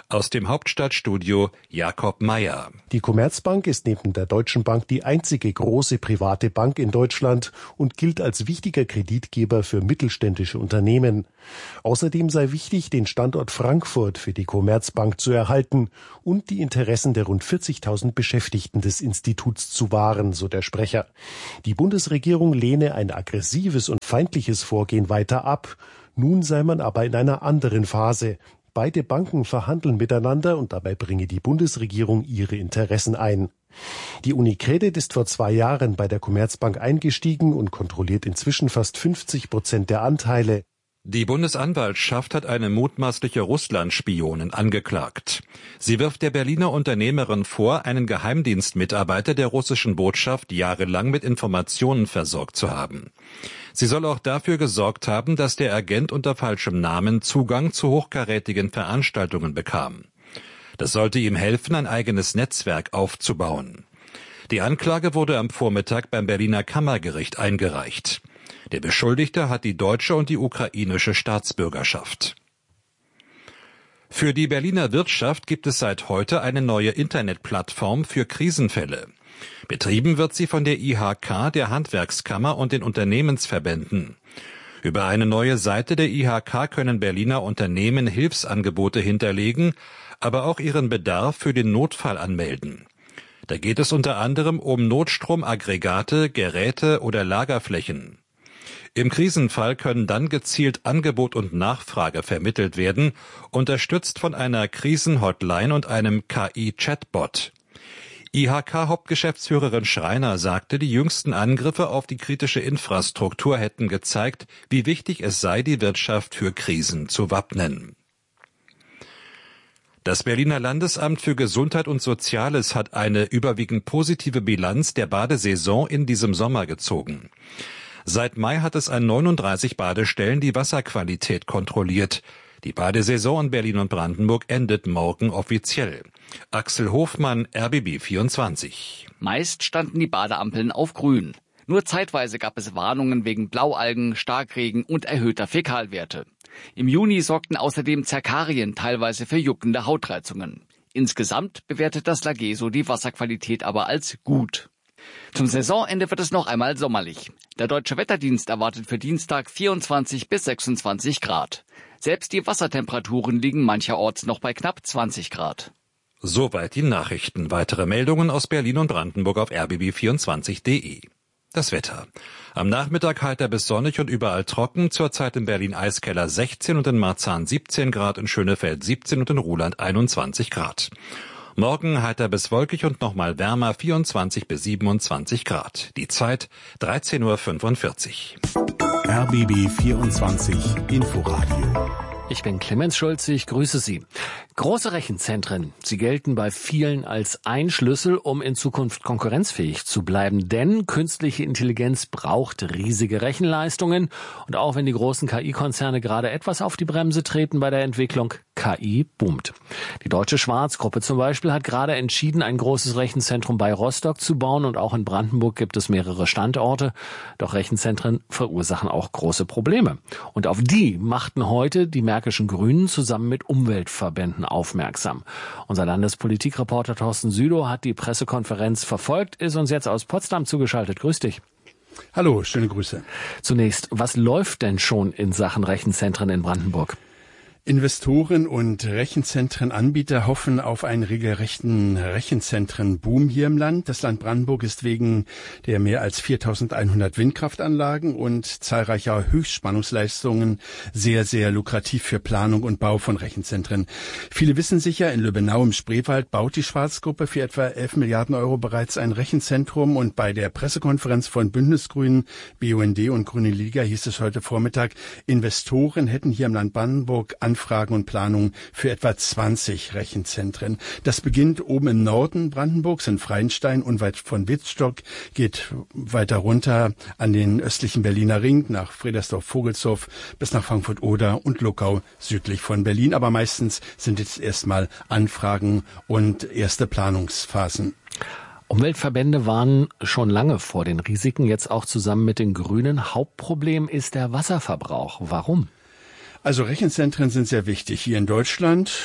Aus dem Hauptstadtstudio Jakob Meyer. Die Commerzbank ist neben der Deutschen Bank die einzige große private Bank in Deutschland und gilt als wichtiger Kreditgeber für mittelständische Unternehmen. Außerdem sei wichtig, den Standort Frankfurt für die Commerzbank zu erhalten und die Interessen der rund 40.000 Beschäftigten des Instituts zu wahren, so der Sprecher. Die Bundesregierung lehne ein aggressives und feindliches Vorgehen weiter ab. Nun sei man aber in einer anderen Phase. Beide Banken verhandeln miteinander und dabei bringe die Bundesregierung ihre Interessen ein. Die UniCredit ist vor 2 Jahren bei der Commerzbank eingestiegen und kontrolliert inzwischen fast 50% der Anteile. Die Bundesanwaltschaft hat eine mutmaßliche Russland-Spionin angeklagt. Sie wirft der Berliner Unternehmerin vor, einen Geheimdienstmitarbeiter der russischen Botschaft jahrelang mit Informationen versorgt zu haben. Sie soll auch dafür gesorgt haben, dass der Agent unter falschem Namen Zugang zu hochkarätigen Veranstaltungen bekam. Das sollte ihm helfen, ein eigenes Netzwerk aufzubauen. Die Anklage wurde am Vormittag beim Berliner Kammergericht eingereicht. Der Beschuldigte hat die deutsche und die ukrainische Staatsbürgerschaft. Für die Berliner Wirtschaft gibt es seit heute eine neue Internetplattform für Krisenfälle. Betrieben wird sie von der IHK, der Handwerkskammer und den Unternehmensverbänden. Über eine neue Seite der IHK können Berliner Unternehmen Hilfsangebote hinterlegen, aber auch ihren Bedarf für den Notfall anmelden. Da geht es unter anderem um Notstromaggregate, Geräte oder Lagerflächen. Im Krisenfall können dann gezielt Angebot und Nachfrage vermittelt werden, unterstützt von einer Krisenhotline und einem KI-Chatbot. IHK-Hauptgeschäftsführerin Schreiner sagte, die jüngsten Angriffe auf die kritische Infrastruktur hätten gezeigt, wie wichtig es sei, die Wirtschaft für Krisen zu wappnen. Das Berliner Landesamt für Gesundheit und Soziales hat eine überwiegend positive Bilanz der Badesaison in diesem Sommer gezogen. Seit Mai hat es an 39 Badestellen die Wasserqualität kontrolliert. Die Badesaison in Berlin und Brandenburg endet morgen offiziell. Axel Hofmann, RBB 24. Meist standen die Badeampeln auf grün. Nur zeitweise gab es Warnungen wegen Blaualgen, Starkregen und erhöhter Fäkalwerte. Im Juni sorgten außerdem Zerkarien teilweise für juckende Hautreizungen. Insgesamt bewertet das Lageso die Wasserqualität aber als gut. Zum Saisonende wird es noch einmal sommerlich. Der Deutsche Wetterdienst erwartet für Dienstag 24 bis 26 Grad. Selbst die Wassertemperaturen liegen mancherorts noch bei knapp 20 Grad. Soweit die Nachrichten. Weitere Meldungen aus Berlin und Brandenburg auf rbb24.de. Das Wetter. Am Nachmittag heiter bis sonnig und überall trocken. Zurzeit in Berlin Eiskeller 16 und in Marzahn 17 Grad, in Schönefeld 17 und in Ruhland 21 Grad. Morgen heiter bis wolkig und nochmal wärmer 24 bis 27 Grad. Die Zeit 13:45 Uhr. RBB 24 Inforadio. Ich bin Clemens Schulze, ich grüße Sie. Große Rechenzentren, sie gelten bei vielen als ein Schlüssel, um in Zukunft konkurrenzfähig zu bleiben. Denn künstliche Intelligenz braucht riesige Rechenleistungen. Und auch wenn die großen KI-Konzerne gerade etwas auf die Bremse treten bei der Entwicklung, KI boomt. Die Deutsche Schwarz-Gruppe zum Beispiel hat gerade entschieden, ein großes Rechenzentrum bei Rostock zu bauen. Und auch in Brandenburg gibt es mehrere Standorte. Doch Rechenzentren verursachen auch große Probleme. Und auf die machten heute die Märkischen Grünen zusammen mit Umweltverbänden aufmerksam. Unser Landespolitikreporter Thorsten Südow hat die Pressekonferenz verfolgt, ist uns jetzt aus Potsdam zugeschaltet. Grüß dich. Hallo, schöne Grüße. Zunächst, was läuft denn schon in Sachen Rechenzentren in Brandenburg? Investoren und Rechenzentrenanbieter hoffen auf einen regelrechten Rechenzentrenboom hier im Land. Das Land Brandenburg ist wegen der mehr als 4.100 Windkraftanlagen und zahlreicher Höchstspannungsleistungen sehr, sehr lukrativ für Planung und Bau von Rechenzentren. Viele wissen sicher, in Lübbenau im Spreewald baut die Schwarzgruppe für etwa 11 Milliarden Euro bereits ein Rechenzentrum. Und bei der Pressekonferenz von Bündnisgrünen, BUND und Grüne Liga hieß es heute Vormittag, Investoren hätten hier im Land Brandenburg Anfragen und Planungen für etwa 20 Rechenzentren. Das beginnt oben im Norden Brandenburgs in Freienstein, unweit von Wittstock, geht weiter runter an den östlichen Berliner Ring nach Fredersdorf-Vogelshof bis nach Frankfurt-Oder und Luckau südlich von Berlin. Aber meistens sind jetzt erstmal Anfragen und erste Planungsphasen. Umweltverbände waren schon lange vor den Risiken, jetzt auch zusammen mit den Grünen. Hauptproblem ist der Wasserverbrauch. Warum? Also Rechenzentren sind sehr wichtig hier in Deutschland.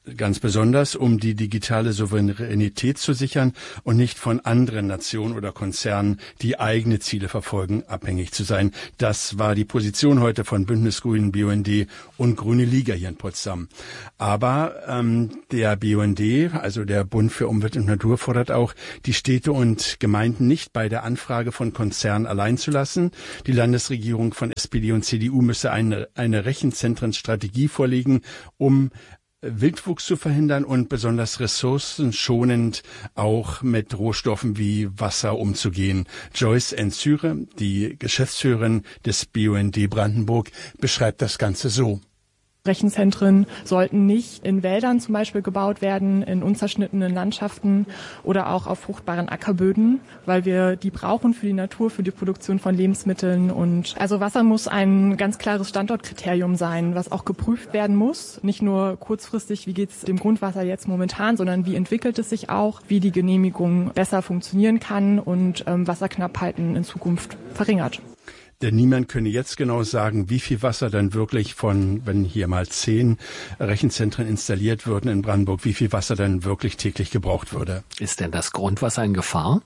ganz besonders, um die digitale Souveränität zu sichern und nicht von anderen Nationen oder Konzernen, die eigene Ziele verfolgen, abhängig zu sein. Das war die Position heute von Bündnis Grünen, BUND und Grüne Liga hier in Potsdam. Aber der BUND, also der Bund für Umwelt und Natur, fordert auch, die Städte und Gemeinden nicht bei der Anfrage von Konzernen allein zu lassen. Die Landesregierung von SPD und CDU müsse eine Rechenzentrenstrategie vorlegen, um Wildwuchs zu verhindern und besonders ressourcenschonend auch mit Rohstoffen wie Wasser umzugehen. Joyce Enzüre, die Geschäftsführerin des BUND Brandenburg, beschreibt das Ganze so. Rechenzentren sollten nicht in Wäldern zum Beispiel gebaut werden, in unzerschnittenen Landschaften oder auch auf fruchtbaren Ackerböden, weil wir die brauchen für die Natur, für die Produktion von Lebensmitteln. Und also Wasser muss ein ganz klares Standortkriterium sein, was auch geprüft werden muss. Nicht nur kurzfristig, wie geht es dem Grundwasser jetzt momentan, sondern wie entwickelt es sich auch, wie die Genehmigung besser funktionieren kann und Wasserknappheiten in Zukunft verringert. Denn niemand könne jetzt genau sagen, wie viel Wasser dann wirklich wenn hier mal 10 Rechenzentren installiert würden in Brandenburg, wie viel Wasser dann wirklich täglich gebraucht würde. Ist denn das Grundwasser in Gefahr?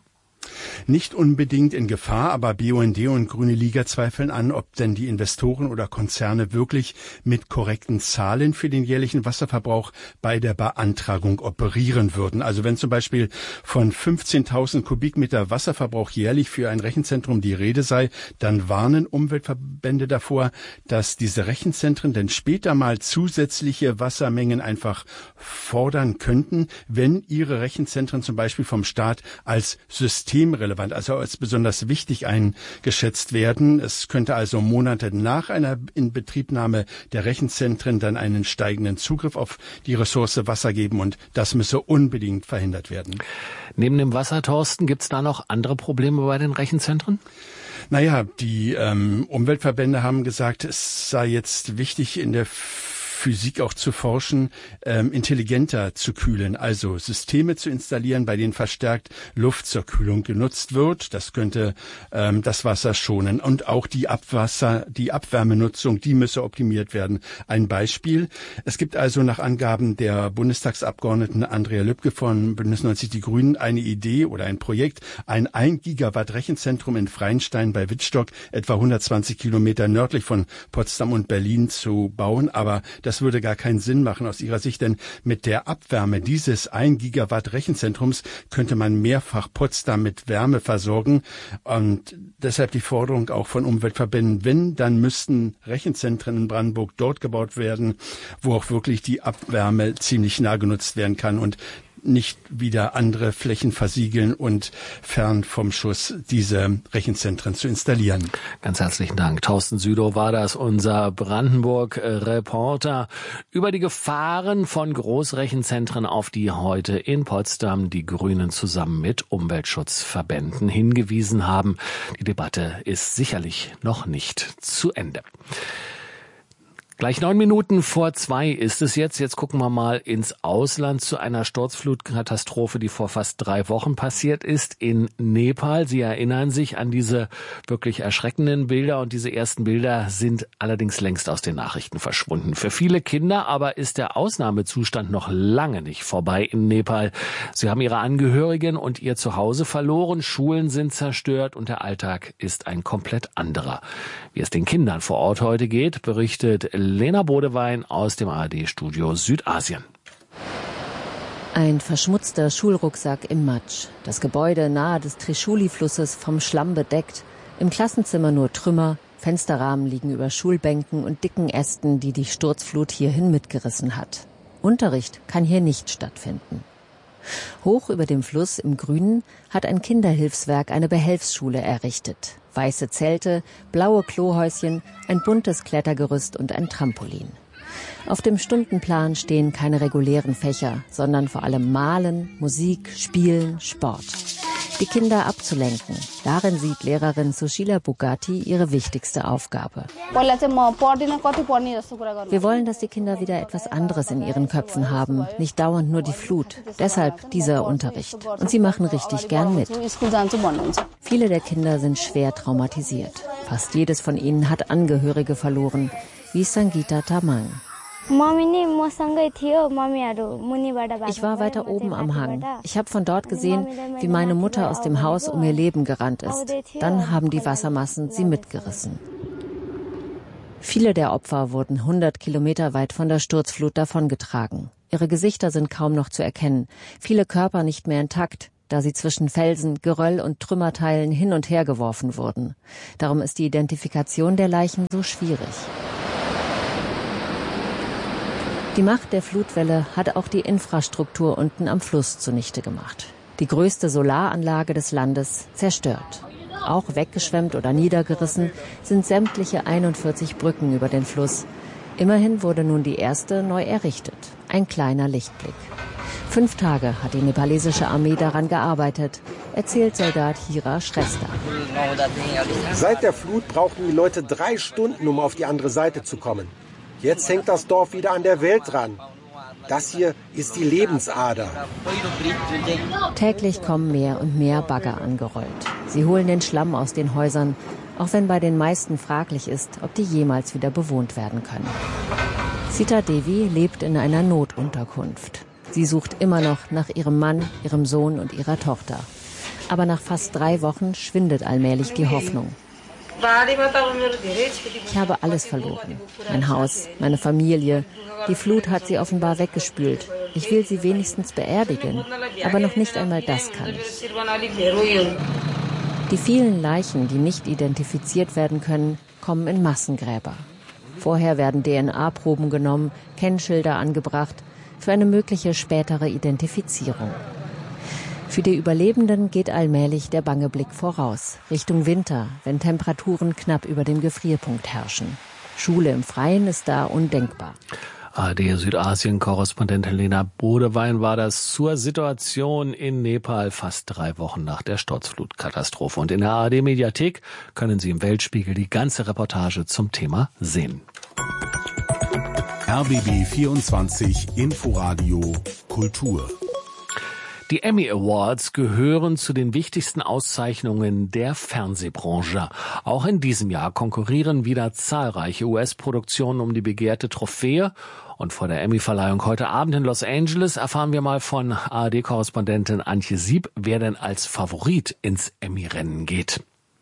Nicht unbedingt in Gefahr, aber BUND und Grüne Liga zweifeln an, ob denn die Investoren oder Konzerne wirklich mit korrekten Zahlen für den jährlichen Wasserverbrauch bei der Beantragung operieren würden. Also wenn zum Beispiel von 15.000 Kubikmeter Wasserverbrauch jährlich für ein Rechenzentrum die Rede sei, dann warnen Umweltverbände davor, dass diese Rechenzentren dann später mal zusätzliche Wassermengen einfach fordern könnten, wenn ihre Rechenzentren zum Beispiel vom Staat als systemrelevant, also als besonders wichtig eingeschätzt werden. Es könnte also Monate nach einer Inbetriebnahme der Rechenzentren dann einen steigenden Zugriff auf die Ressource Wasser geben und das müsse unbedingt verhindert werden. Neben dem Wasser, Thorsten, gibt es da noch andere Probleme bei den Rechenzentren? Naja, die Umweltverbände haben gesagt, es sei jetzt wichtig, in der Physik auch zu forschen, intelligenter zu kühlen, also Systeme zu installieren, bei denen verstärkt Luft zur Kühlung genutzt wird. Das könnte das Wasser schonen. Und auch die Abwärmenutzung, die müsse optimiert werden. Ein Beispiel. Es gibt also nach Angaben der Bundestagsabgeordneten Andrea Lübke von Bündnis 90 Die Grünen eine Idee oder ein Projekt, ein 1 Gigawatt Rechenzentrum in Freienstein bei Wittstock, etwa 120 Kilometer nördlich von Potsdam und Berlin zu bauen. Aber das würde gar keinen Sinn machen aus ihrer Sicht, denn mit der Abwärme dieses 1 Gigawatt Rechenzentrums könnte man mehrfach Potsdam mit Wärme versorgen. Und deshalb die Forderung auch von Umweltverbänden, wenn, dann müssten Rechenzentren in Brandenburg dort gebaut werden, wo auch wirklich die Abwärme ziemlich nah genutzt werden kann und nicht wieder andere Flächen versiegeln und fern vom Schuss diese Rechenzentren zu installieren. Ganz herzlichen Dank. Thorsten Südow war das, unser Brandenburg-Reporter über die Gefahren von Großrechenzentren, auf die heute in Potsdam die Grünen zusammen mit Umweltschutzverbänden hingewiesen haben. Die Debatte ist sicherlich noch nicht zu Ende. Gleich 9 Minuten vor 2 ist es jetzt. Jetzt gucken wir mal ins Ausland zu einer Sturzflutkatastrophe, die vor fast 3 Wochen passiert ist in Nepal. Sie erinnern sich an diese wirklich erschreckenden Bilder und diese ersten Bilder sind allerdings längst aus den Nachrichten verschwunden. Für viele Kinder aber ist der Ausnahmezustand noch lange nicht vorbei in Nepal. Sie haben ihre Angehörigen und ihr Zuhause verloren, Schulen sind zerstört und der Alltag ist ein komplett anderer. Wie es den Kindern vor Ort heute geht, berichtet Lena Bodewein aus dem ARD-Studio Südasien. Ein verschmutzter Schulrucksack im Matsch. Das Gebäude nahe des Trishuli-Flusses vom Schlamm bedeckt. Im Klassenzimmer nur Trümmer. Fensterrahmen liegen über Schulbänken und dicken Ästen, die die Sturzflut hierhin mitgerissen hat. Unterricht kann hier nicht stattfinden. Hoch über dem Fluss im Grünen hat ein Kinderhilfswerk eine Behelfsschule errichtet. Weiße Zelte, blaue Klohäuschen, ein buntes Klettergerüst und ein Trampolin. Auf dem Stundenplan stehen keine regulären Fächer, sondern vor allem Malen, Musik, Spielen, Sport. Die Kinder abzulenken, darin sieht Lehrerin Sushila Bugatti ihre wichtigste Aufgabe. Wir wollen, dass die Kinder wieder etwas anderes in ihren Köpfen haben, nicht dauernd nur die Flut. Deshalb dieser Unterricht. Und sie machen richtig gern mit. Viele der Kinder sind schwer traumatisiert. Fast jedes von ihnen hat Angehörige verloren, wie Sangeeta Tamang. Ich war weiter oben am Hang. Ich habe von dort gesehen, wie meine Mutter aus dem Haus um ihr Leben gerannt ist. Dann haben die Wassermassen sie mitgerissen. Viele der Opfer wurden 100 Kilometer weit von der Sturzflut davongetragen. Ihre Gesichter sind kaum noch zu erkennen, viele Körper nicht mehr intakt, da sie zwischen Felsen, Geröll und Trümmerteilen hin und her geworfen wurden. Darum ist die Identifikation der Leichen so schwierig. Die Macht der Flutwelle hat auch die Infrastruktur unten am Fluss zunichte gemacht. Die größte Solaranlage des Landes zerstört. Auch weggeschwemmt oder niedergerissen sind sämtliche 41 Brücken über den Fluss. Immerhin wurde nun die erste neu errichtet. Ein kleiner Lichtblick. 5 Tage hat die nepalesische Armee daran gearbeitet, erzählt Soldat Hira Shrestha. Seit der Flut brauchten die Leute 3 Stunden, um auf die andere Seite zu kommen. Jetzt hängt das Dorf wieder an der Welt dran. Das hier ist die Lebensader. Täglich kommen mehr und mehr Bagger angerollt. Sie holen den Schlamm aus den Häusern, auch wenn bei den meisten fraglich ist, ob die jemals wieder bewohnt werden können. Sita Devi lebt in einer Notunterkunft. Sie sucht immer noch nach ihrem Mann, ihrem Sohn und ihrer Tochter. Aber nach fast 3 Wochen schwindet allmählich die Hoffnung. Ich habe alles verloren. Mein Haus, meine Familie. Die Flut hat sie offenbar weggespült. Ich will sie wenigstens beerdigen. Aber noch nicht einmal das kann ich. Die vielen Leichen, die nicht identifiziert werden können, kommen in Massengräber. Vorher werden DNA-Proben genommen, Kennschilder angebracht für eine mögliche spätere Identifizierung. Für die Überlebenden geht allmählich der bange Blick voraus, Richtung Winter, wenn Temperaturen knapp über dem Gefrierpunkt herrschen. Schule im Freien ist da undenkbar. ARD-Südasien-Korrespondentin Lena Bodewein war das zur Situation in Nepal fast 3 Wochen nach der Sturzflutkatastrophe. Und in der ARD-Mediathek können Sie im Weltspiegel die ganze Reportage zum Thema sehen. RBB 24 Inforadio Kultur. Die Emmy Awards gehören zu den wichtigsten Auszeichnungen der Fernsehbranche. Auch in diesem Jahr konkurrieren wieder zahlreiche US-Produktionen um die begehrte Trophäe. Und vor der Emmy-Verleihung heute Abend in Los Angeles erfahren wir mal von ARD-Korrespondentin Antje Sieb, wer denn als Favorit ins Emmy-Rennen geht.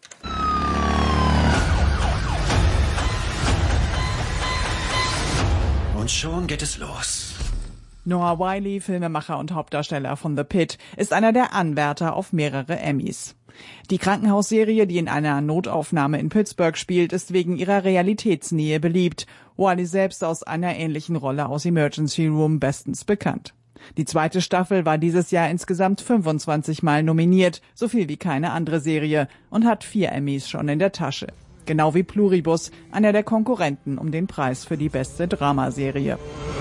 Und schon geht es los. Noah Wyle, Filmemacher und Hauptdarsteller von The Pit, ist einer der Anwärter auf mehrere Emmys. Die Krankenhausserie, die in einer Notaufnahme in Pittsburgh spielt, ist wegen ihrer Realitätsnähe beliebt. Wyle selbst aus einer ähnlichen Rolle aus Emergency Room bestens bekannt. Die 2. Staffel war dieses Jahr insgesamt 25 Mal nominiert, so viel wie keine andere Serie, und hat 4 Emmys schon in der Tasche. Genau wie Pluribus, einer der Konkurrenten um den Preis für die beste Dramaserie.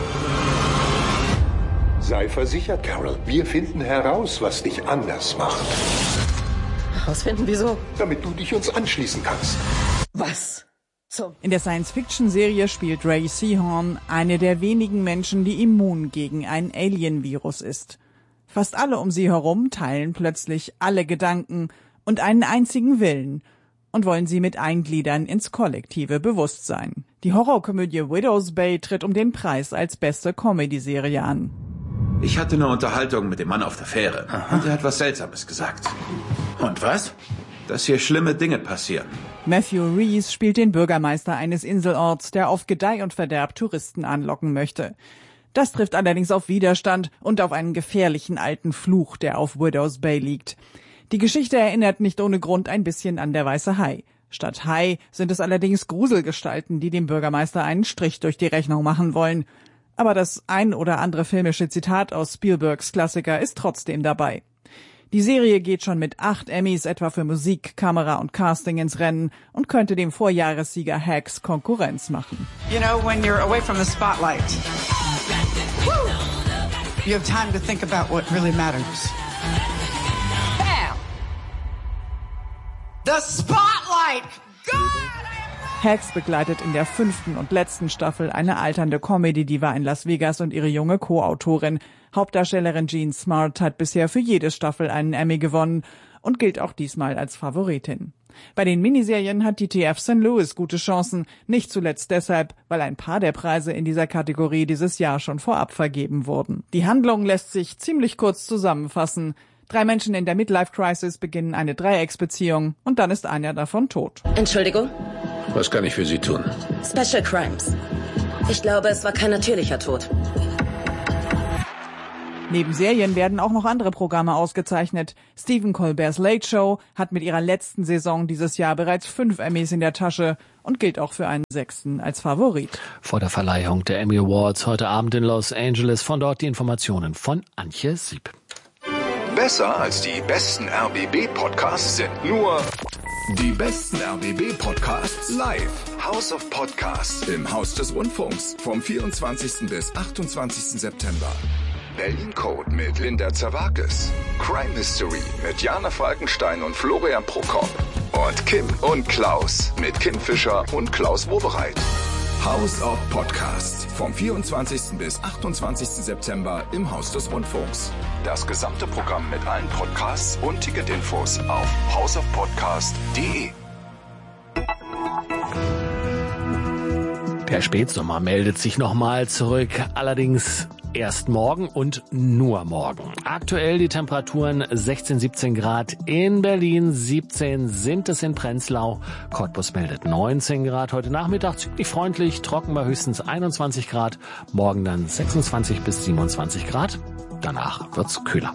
Sei versichert, Carol. Wir finden heraus, was dich anders macht. Herausfinden, wieso? Damit du dich uns anschließen kannst. Was? In der Science-Fiction-Serie spielt Ray Seahorn eine der wenigen Menschen, die immun gegen ein Alien-Virus ist. Fast alle um sie herum teilen plötzlich alle Gedanken und einen einzigen Willen und wollen sie mit eingliedern ins kollektive Bewusstsein. Die Horrorkomödie Widow's Bay tritt um den Preis als beste Comedy-Serie an. Ich hatte eine Unterhaltung mit dem Mann auf der Fähre. Aha. Und er hat was Seltsames gesagt. Und was? Dass hier schlimme Dinge passieren. Matthew Rhys spielt den Bürgermeister eines Inselorts, der auf Gedeih und Verderb Touristen anlocken möchte. Das trifft allerdings auf Widerstand und auf einen gefährlichen alten Fluch, der auf Widow's Bay liegt. Die Geschichte erinnert nicht ohne Grund ein bisschen an der Weiße Hai. Statt Hai sind es allerdings Gruselgestalten, die dem Bürgermeister einen Strich durch die Rechnung machen wollen. Aber das ein oder andere filmische Zitat aus Spielbergs Klassiker ist trotzdem dabei. Die Serie geht schon mit 8 Emmys etwa für Musik, Kamera und Casting ins Rennen und könnte dem Vorjahressieger Hacks Konkurrenz machen. You know, when you're away from the spotlight, you have time to think about what really matters. Bam! The spotlight! God! Hacks begleitet in der 5. und letzten Staffel eine alternde Comedy-Diva in Las Vegas und ihre junge Co-Autorin. Hauptdarstellerin Jean Smart hat bisher für jede Staffel einen Emmy gewonnen und gilt auch diesmal als Favoritin. Bei den Miniserien hat die TF St. Louis gute Chancen, nicht zuletzt deshalb, weil ein paar der Preise in dieser Kategorie dieses Jahr schon vorab vergeben wurden. Die Handlung lässt sich ziemlich kurz zusammenfassen. 3 Menschen in der Midlife-Crisis beginnen eine Dreiecksbeziehung und dann ist einer davon tot. Entschuldigung? Was kann ich für Sie tun? Special Crimes. Ich glaube, es war kein natürlicher Tod. Neben Serien werden auch noch andere Programme ausgezeichnet. Stephen Colbert's Late Show hat mit ihrer letzten Saison dieses Jahr bereits 5 Emmys in der Tasche und gilt auch für einen 6. als Favorit. Vor der Verleihung der Emmy Awards heute Abend in Los Angeles. Von dort die Informationen von Antje Sieb. Besser als die besten RBB-Podcasts sind nur die besten RBB-Podcasts live. House of Podcasts im Haus des Rundfunks vom 24. bis 28. September. Berlin Code mit Linda Zerwakis. Crime Mystery mit Jana Falkenstein und Florian Prokop. Und Kim und Klaus mit Kim Fischer und Klaus Wowereit. House of Podcasts vom 24. bis 28. September im Haus des Rundfunks. Das gesamte Programm mit allen Podcasts und Ticketinfos auf houseofpodcast.de. Der Spätsommer meldet sich nochmal zurück, allerdings erst morgen und nur morgen. Aktuell die Temperaturen 16, 17 Grad in Berlin, 17 sind es in Prenzlau. Cottbus meldet 19 Grad. Heute Nachmittag ziemlich freundlich, trocken bei höchstens 21 Grad. Morgen dann 26 bis 27 Grad. Danach wird's kühler.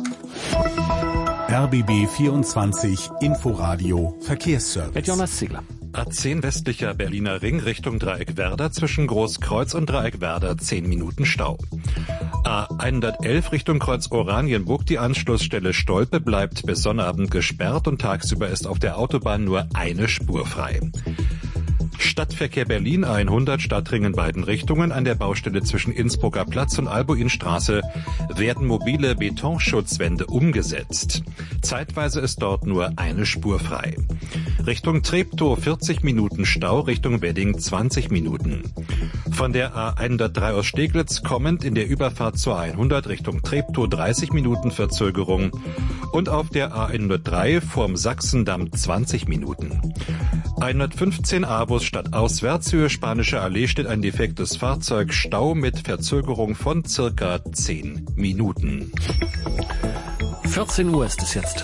RBB 24 Inforadio Verkehrsservice. Mit Jonas Ziegler. A10 westlicher Berliner Ring Richtung Dreieckwerder zwischen Großkreuz und Dreieckwerder 10 Minuten Stau. A111 Richtung Kreuz Oranienburg, die Anschlussstelle Stolpe bleibt bis Sonnabend gesperrt und tagsüber ist auf der Autobahn nur eine Spur frei. Stadtverkehr Berlin 100 Stadtring in beiden Richtungen. An der Baustelle zwischen Innsbrucker Platz und Albuinstraße werden mobile Betonschutzwände umgesetzt. Zeitweise ist dort nur eine Spur frei. Richtung Treptow 40 Minuten Stau, Richtung Wedding 20 Minuten. Von der A103 aus Steglitz kommend in der Überfahrt zur 100 Richtung Treptow 30 Minuten Verzögerung und auf der A103 vorm Sachsendamm 20 Minuten. 115 A-Bus stadtauswärts, Höhe Spanische Allee steht ein defektes Fahrzeug, Stau mit Verzögerung von circa 10 Minuten. 14 Uhr ist es jetzt.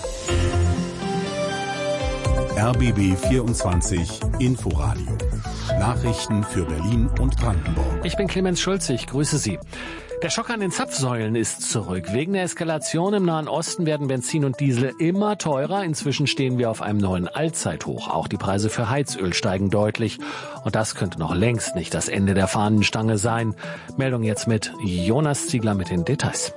RBB 24 Inforadio. Nachrichten für Berlin und Brandenburg. Ich bin Clemens Schulze, ich grüße Sie. Der Schock an den Zapfsäulen ist zurück. Wegen der Eskalation im Nahen Osten werden Benzin und Diesel immer teurer. Inzwischen stehen wir auf einem neuen Allzeithoch. Auch die Preise für Heizöl steigen deutlich. Und das könnte noch längst nicht das Ende der Fahnenstange sein. Meldung jetzt mit Jonas Ziegler mit den Details.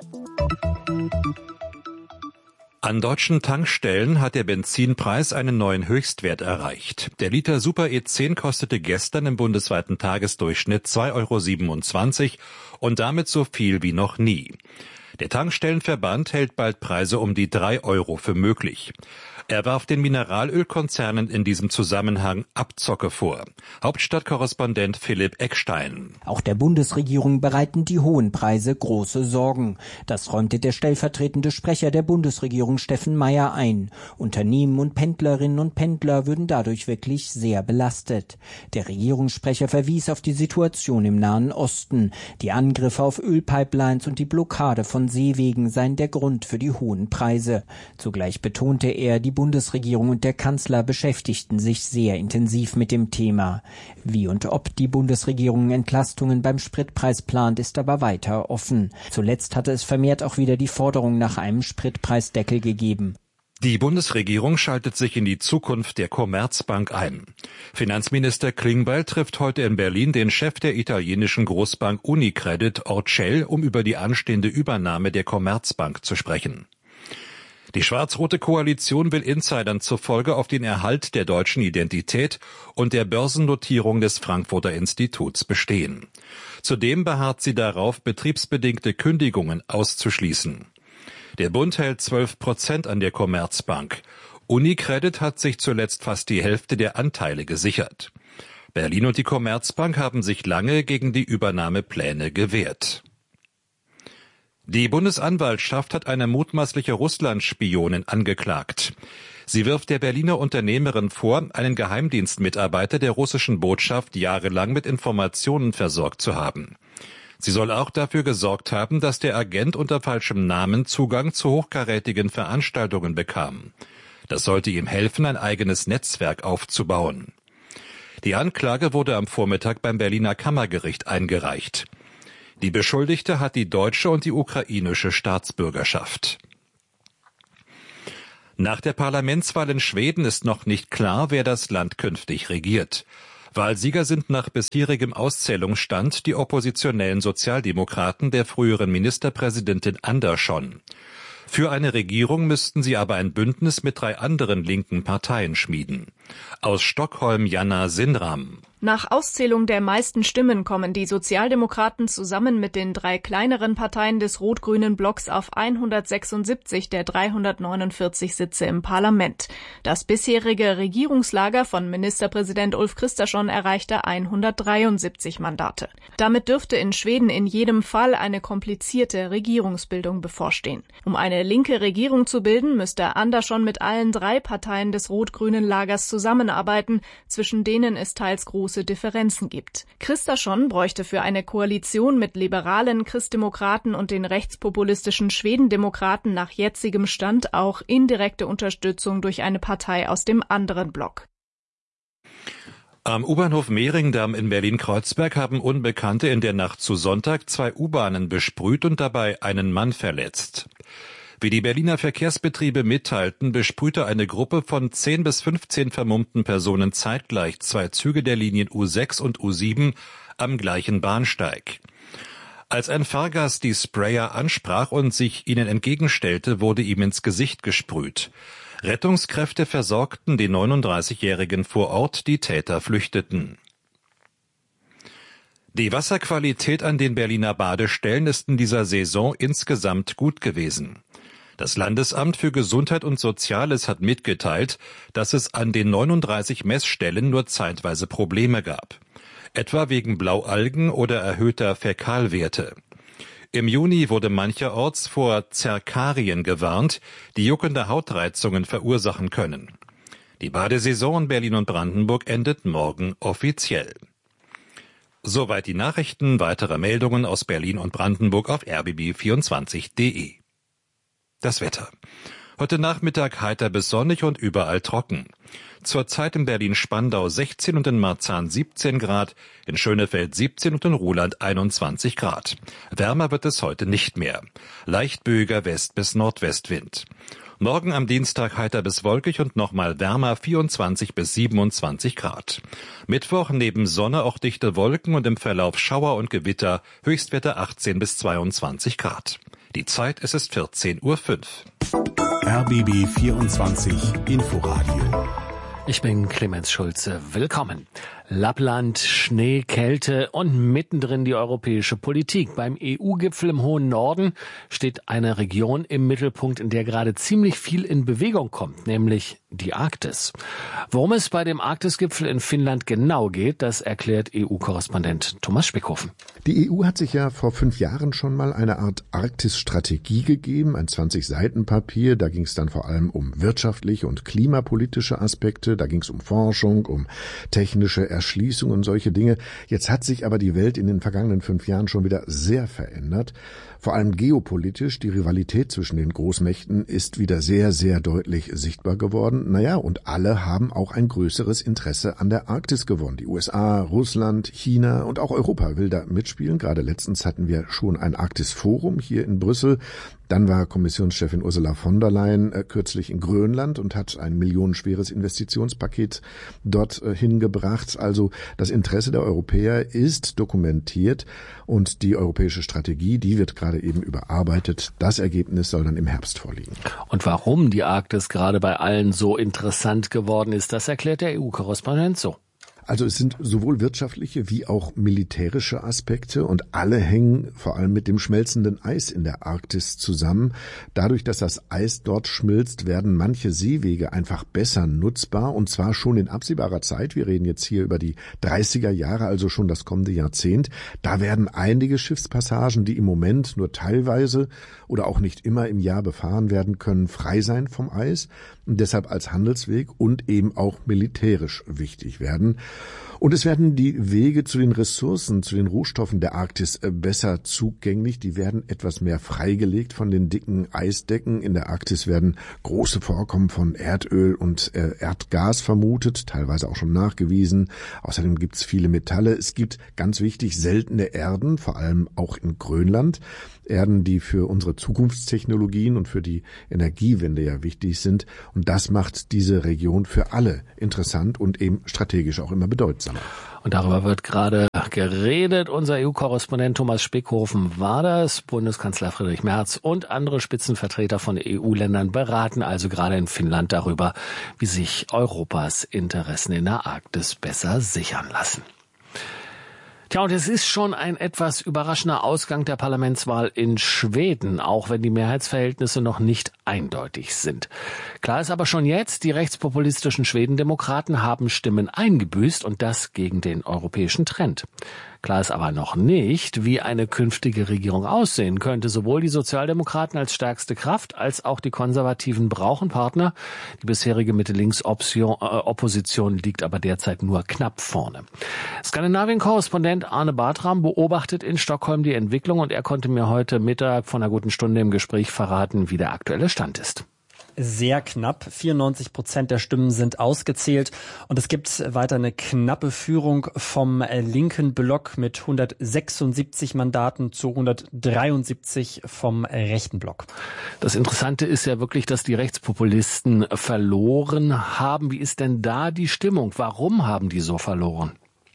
An deutschen Tankstellen hat der Benzinpreis einen neuen Höchstwert erreicht. Der Liter Super E10 kostete gestern im bundesweiten Tagesdurchschnitt 2,27 € und damit so viel wie noch nie. Der Tankstellenverband hält bald Preise um die 3 € für möglich. Er warf den Mineralölkonzernen in diesem Zusammenhang Abzocke vor. Hauptstadtkorrespondent Philipp Eckstein. Auch der Bundesregierung bereiten die hohen Preise große Sorgen. Das räumte der stellvertretende Sprecher der Bundesregierung Steffen Meier ein. Unternehmen und Pendlerinnen und Pendler würden dadurch wirklich sehr belastet. Der Regierungssprecher verwies auf die Situation im Nahen Osten. Die Angriffe auf Ölpipelines und die Blockade von Seewegen seien der Grund für die hohen Preise. Zugleich betonte er, die Bundesregierung und der Kanzler beschäftigten sich sehr intensiv mit dem Thema. Wie und ob die Bundesregierung Entlastungen beim Spritpreis plant, ist aber weiter offen. Zuletzt hatte es vermehrt auch wieder die Forderung nach einem Spritpreisdeckel gegeben. Die Bundesregierung schaltet sich in die Zukunft der Commerzbank ein. Finanzminister Klingbeil trifft heute in Berlin den Chef der italienischen Großbank Unicredit, Orcel, um über die anstehende Übernahme der Commerzbank zu sprechen. Die schwarz-rote Koalition will Insidern zufolge auf den Erhalt der deutschen Identität und der Börsennotierung des Frankfurter Instituts bestehen. Zudem beharrt sie darauf, betriebsbedingte Kündigungen auszuschließen. Der Bund hält 12% an der Commerzbank. Unicredit hat sich zuletzt fast die Hälfte der Anteile gesichert. Berlin und die Commerzbank haben sich lange gegen die Übernahmepläne gewehrt. Die Bundesanwaltschaft hat eine mutmaßliche Russland-Spionin angeklagt. Sie wirft der Berliner Unternehmerin vor, einen Geheimdienstmitarbeiter der russischen Botschaft jahrelang mit Informationen versorgt zu haben. Sie soll auch dafür gesorgt haben, dass der Agent unter falschem Namen Zugang zu hochkarätigen Veranstaltungen bekam. Das sollte ihm helfen, ein eigenes Netzwerk aufzubauen. Die Anklage wurde am Vormittag beim Berliner Kammergericht eingereicht. Die Beschuldigte hat die deutsche und die ukrainische Staatsbürgerschaft. Nach der Parlamentswahl in Schweden ist noch nicht klar, wer das Land künftig regiert. Wahlsieger sind nach bisherigem Auszählungsstand die oppositionellen Sozialdemokraten der früheren Ministerpräsidentin Andersson. Für eine Regierung müssten sie aber ein Bündnis mit 3 anderen linken Parteien schmieden. Aus Stockholm Jana Sinram. Nach Auszählung der meisten Stimmen kommen die Sozialdemokraten zusammen mit den 3 kleineren Parteien des rot-grünen Blocks auf 176 der 349 Sitze im Parlament. Das bisherige Regierungslager von Ministerpräsident Ulf Kristersson erreichte 173 Mandate. Damit dürfte in Schweden in jedem Fall eine komplizierte Regierungsbildung bevorstehen. Um eine linke Regierung zu bilden, müsste Andersson mit allen 3 Parteien des rot-grünen Lagers zusammenarbeiten, zwischen denen es teils große Differenzen gibt. Kristersson bräuchte für eine Koalition mit liberalen Christdemokraten und den rechtspopulistischen Schwedendemokraten nach jetzigem Stand auch indirekte Unterstützung durch eine Partei aus dem anderen Block. Am U-Bahnhof Mehringdamm in Berlin-Kreuzberg haben Unbekannte in der Nacht zu Sonntag 2 U-Bahnen besprüht und dabei einen Mann verletzt. Wie die Berliner Verkehrsbetriebe mitteilten, besprühte eine Gruppe von 10 bis 15 vermummten Personen zeitgleich 2 Züge der Linien U6 und U7 am gleichen Bahnsteig. Als ein Fahrgast die Sprayer ansprach und sich ihnen entgegenstellte, wurde ihm ins Gesicht gesprüht. Rettungskräfte versorgten den 39-Jährigen vor Ort, die Täter flüchteten. Die Wasserqualität an den Berliner Badestellen ist in dieser Saison insgesamt gut gewesen. Das Landesamt für Gesundheit und Soziales hat mitgeteilt, dass es an den 39 Messstellen nur zeitweise Probleme gab. Etwa wegen Blaualgen oder erhöhter Fäkalwerte. Im Juni wurde mancherorts vor Zerkarien gewarnt, die juckende Hautreizungen verursachen können. Die Badesaison in Berlin und Brandenburg endet morgen offiziell. Soweit die Nachrichten. Weitere Meldungen aus Berlin und Brandenburg auf rbb24.de. Das Wetter. Heute Nachmittag heiter bis sonnig und überall trocken. Zurzeit in Berlin-Spandau 16 und in Marzahn 17 Grad, in Schönefeld 17 und in Ruhland 21 Grad. Wärmer wird es heute nicht mehr. Leicht böiger West- bis Nordwestwind. Morgen am Dienstag heiter bis wolkig und nochmal wärmer 24 bis 27 Grad. Mittwoch neben Sonne auch dichte Wolken und im Verlauf Schauer und Gewitter, Höchstwerte 18 bis 22 Grad. Die Zeit, es ist 14:05 Uhr. RBB 24 Inforadio. Ich bin Clemens Schulze. Willkommen. Lappland, Schnee, Kälte und mittendrin die europäische Politik. Beim EU-Gipfel im hohen Norden steht eine Region im Mittelpunkt, in der gerade ziemlich viel in Bewegung kommt, nämlich die Arktis. Worum es bei dem Arktis-Gipfel in Finnland genau geht, das erklärt EU-Korrespondent Thomas Spickhofen. Die EU hat sich ja vor 5 Jahren schon mal eine Art Arktis-Strategie gegeben, ein 20-Seiten-Papier. Da ging es dann vor allem um wirtschaftliche und klimapolitische Aspekte. Da ging es um Forschung, um technische Erschließung und solche Dinge. Jetzt hat sich aber die Welt in den vergangenen 5 Jahren schon wieder sehr verändert. Vor allem geopolitisch, die Rivalität zwischen den Großmächten ist wieder sehr, sehr deutlich sichtbar geworden. Naja, und alle haben auch ein größeres Interesse an der Arktis gewonnen. Die USA, Russland, China und auch Europa will da mitspielen. Gerade letztens hatten wir schon ein Arktis-Forum hier in Brüssel. Dann war Kommissionschefin Ursula von der Leyen kürzlich in Grönland und hat ein millionenschweres Investitionspaket dort hingebracht. Also das Interesse der Europäer ist dokumentiert und die europäische Strategie, die wird gerade eben überarbeitet. Das Ergebnis soll dann im Herbst vorliegen. Und warum die Arktis gerade bei allen so interessant geworden ist, das erklärt der EU-Korrespondent so. Also es sind sowohl wirtschaftliche wie auch militärische Aspekte und alle hängen vor allem mit dem schmelzenden Eis in der Arktis zusammen. Dadurch, dass das Eis dort schmilzt, werden manche Seewege einfach besser nutzbar und zwar schon in absehbarer Zeit. Wir reden jetzt hier über die 30er Jahre, also schon das kommende Jahrzehnt. Da werden einige Schiffspassagen, die im Moment nur teilweise oder auch nicht immer im Jahr befahren werden können, frei sein vom Eis und deshalb als Handelsweg und eben auch militärisch wichtig werden. Und es werden die Wege zu den Ressourcen, zu den Rohstoffen der Arktis besser zugänglich. Die werden etwas mehr freigelegt von den dicken Eisdecken. In der Arktis werden große Vorkommen von Erdöl und Erdgas vermutet, teilweise auch schon nachgewiesen. Außerdem gibt es viele Metalle. Es gibt, ganz wichtig, seltene Erden, vor allem auch in Grönland. Erden, die für unsere Zukunftstechnologien und für die Energiewende ja wichtig sind. Und das macht diese Region für alle interessant und eben strategisch auch immer bedeutsamer. Und darüber wird gerade geredet. Unser EU-Korrespondent Thomas Spickhofen war das. Bundeskanzler Friedrich Merz und andere Spitzenvertreter von EU-Ländern beraten also gerade in Finnland darüber, wie sich Europas Interessen in der Arktis besser sichern lassen. Tja, und es ist schon ein etwas überraschender Ausgang der Parlamentswahl in Schweden, auch wenn die Mehrheitsverhältnisse noch nicht eindeutig sind. Klar ist aber schon jetzt, die rechtspopulistischen Schwedendemokraten haben Stimmen eingebüßt und das gegen den europäischen Trend. Klar ist aber noch nicht, wie eine künftige Regierung aussehen könnte. Sowohl die Sozialdemokraten als stärkste Kraft als auch die Konservativen brauchen Partner. Die bisherige Mitte-Links-Opposition liegt aber derzeit nur knapp vorne. Skandinavien-Korrespondent Arne Bartram beobachtet in Stockholm die Entwicklung und er konnte mir heute Mittag von einer guten Stunde im Gespräch verraten, wie der aktuelle Stand ist. Sehr knapp. 94% der Stimmen sind ausgezählt und es gibt weiter eine knappe Führung vom linken Block mit 176 Mandaten zu 173 vom rechten Block. Das Interessante ist ja wirklich, dass die Rechtspopulisten verloren haben. Wie ist denn da die Stimmung? Warum haben die so verloren?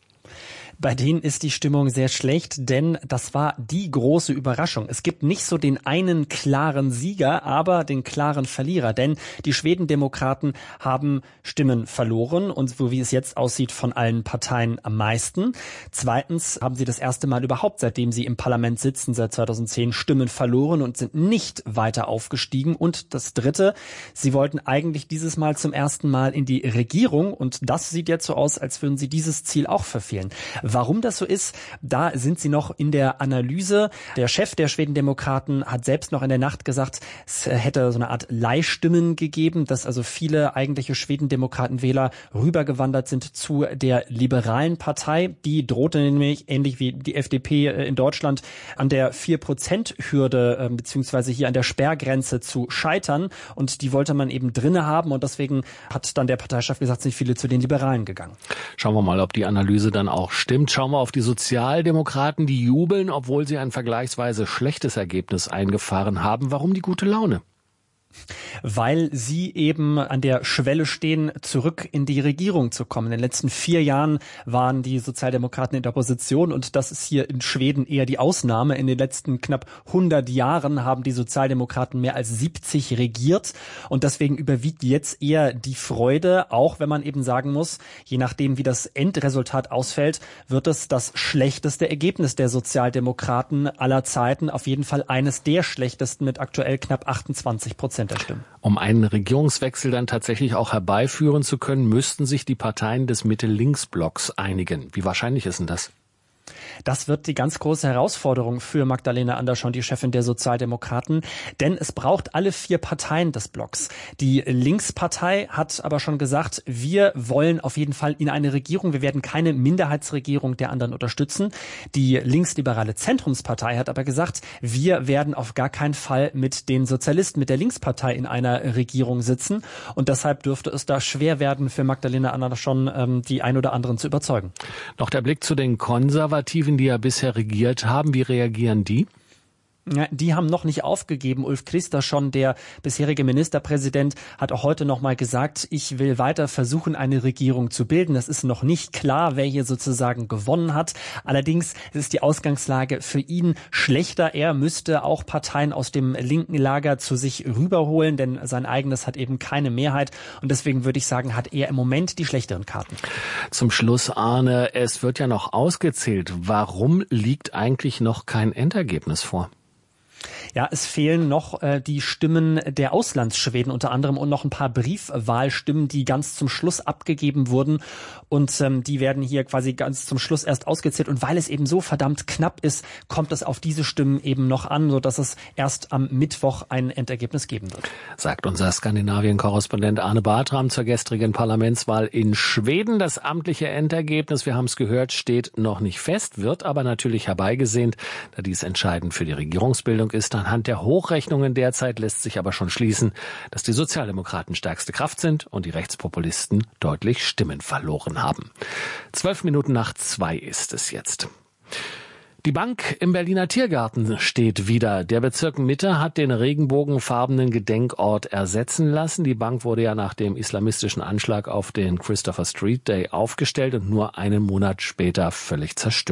Bei denen ist die Stimmung sehr schlecht, denn das war die große Überraschung. Es gibt nicht so den einen klaren Sieger, aber den klaren Verlierer, denn die Schwedendemokraten haben Stimmen verloren und so wie es jetzt aussieht, von allen Parteien am meisten. Zweitens haben sie das erste Mal überhaupt, seitdem sie im Parlament sitzen, seit 2010 Stimmen verloren und sind nicht weiter aufgestiegen. Und das Dritte, sie wollten eigentlich dieses Mal zum ersten Mal in die Regierung und das sieht jetzt so aus, als würden sie dieses Ziel auch verfehlen. Warum das so ist, da sind sie noch in der Analyse. Der Chef der Schwedendemokraten hat selbst noch in der Nacht gesagt, es hätte so eine Art Leihstimmen gegeben, dass also viele eigentliche Schwedendemokratenwähler rübergewandert sind zu der liberalen Partei. Die drohte nämlich, ähnlich wie die FDP in Deutschland, an der 4%-Hürde beziehungsweise hier an der Sperrgrenze zu scheitern. Und die wollte man eben drinne haben und deswegen hat dann der Parteichef gesagt, sind viele zu den Liberalen gegangen. Schauen wir mal, ob die Analyse dann auch stimmt. Schauen wir auf die Sozialdemokraten, die jubeln, obwohl sie ein vergleichsweise schlechtes Ergebnis eingefahren haben. Warum die gute Laune? Weil sie eben an der Schwelle stehen, zurück in die Regierung zu kommen. In den letzten 4 Jahren waren die Sozialdemokraten in der Opposition und das ist hier in Schweden eher die Ausnahme. In den letzten knapp 100 Jahren haben die Sozialdemokraten mehr als 70 regiert und deswegen überwiegt jetzt eher die Freude, auch wenn man eben sagen muss, je nachdem wie das Endresultat ausfällt, wird es das schlechteste Ergebnis der Sozialdemokraten aller Zeiten, auf jeden Fall eines der schlechtesten mit aktuell knapp 28% der Stimmen. Um einen Regierungswechsel dann tatsächlich auch herbeiführen zu können, müssten sich die Parteien des Mitte-Links-Blocks einigen. Wie wahrscheinlich ist denn das? Das wird die ganz große Herausforderung für Magdalena Andersson, die Chefin der Sozialdemokraten, denn es braucht alle 4 Parteien des Blocks. Die Linkspartei hat aber schon gesagt, wir wollen auf jeden Fall in eine Regierung, wir werden keine Minderheitsregierung der anderen unterstützen. Die linksliberale Zentrumspartei hat aber gesagt, wir werden auf gar keinen Fall mit den Sozialisten, mit der Linkspartei in einer Regierung sitzen und deshalb dürfte es da schwer werden für Magdalena Andersson, die ein oder anderen zu überzeugen. Noch der Blick zu den Konservativen, die ja bisher regiert haben. Wie reagieren die? Ja, die haben noch nicht aufgegeben. Ulf Kristersson, der bisherige Ministerpräsident, hat auch heute noch mal gesagt, ich will weiter versuchen, eine Regierung zu bilden. Das ist noch nicht klar, wer hier sozusagen gewonnen hat. Allerdings ist die Ausgangslage für ihn schlechter. Er müsste auch Parteien aus dem linken Lager zu sich rüberholen, denn sein eigenes hat eben keine Mehrheit. Und deswegen würde ich sagen, hat er im Moment die schlechteren Karten. Zum Schluss, Arne, es wird ja noch ausgezählt. Warum liegt eigentlich noch kein Endergebnis vor? Ja, es fehlen noch die Stimmen der Auslandsschweden unter anderem und noch ein paar Briefwahlstimmen, die ganz zum Schluss abgegeben wurden. Und die werden hier quasi ganz zum Schluss erst ausgezählt. Und weil es eben so verdammt knapp ist, kommt es auf diese Stimmen eben noch an, sodass es erst am Mittwoch ein Endergebnis geben wird. Sagt unser Skandinavien-Korrespondent Arne Bartram zur gestrigen Parlamentswahl in Schweden. Das amtliche Endergebnis, wir haben es gehört, steht noch nicht fest, wird aber natürlich herbeigesehnt, da dies entscheidend für die Regierungsbildung ist. Anhand der Hochrechnungen derzeit lässt sich aber schon schließen, dass die Sozialdemokraten stärkste Kraft sind und die Rechtspopulisten deutlich Stimmen verloren haben. 2:12 ist es jetzt. Die Bank im Berliner Tiergarten steht wieder. Der Bezirk Mitte hat den regenbogenfarbenen Gedenkort ersetzen lassen. Die Bank wurde ja nach dem islamistischen Anschlag auf den Christopher Street Day aufgestellt und nur einen Monat später völlig zerstört.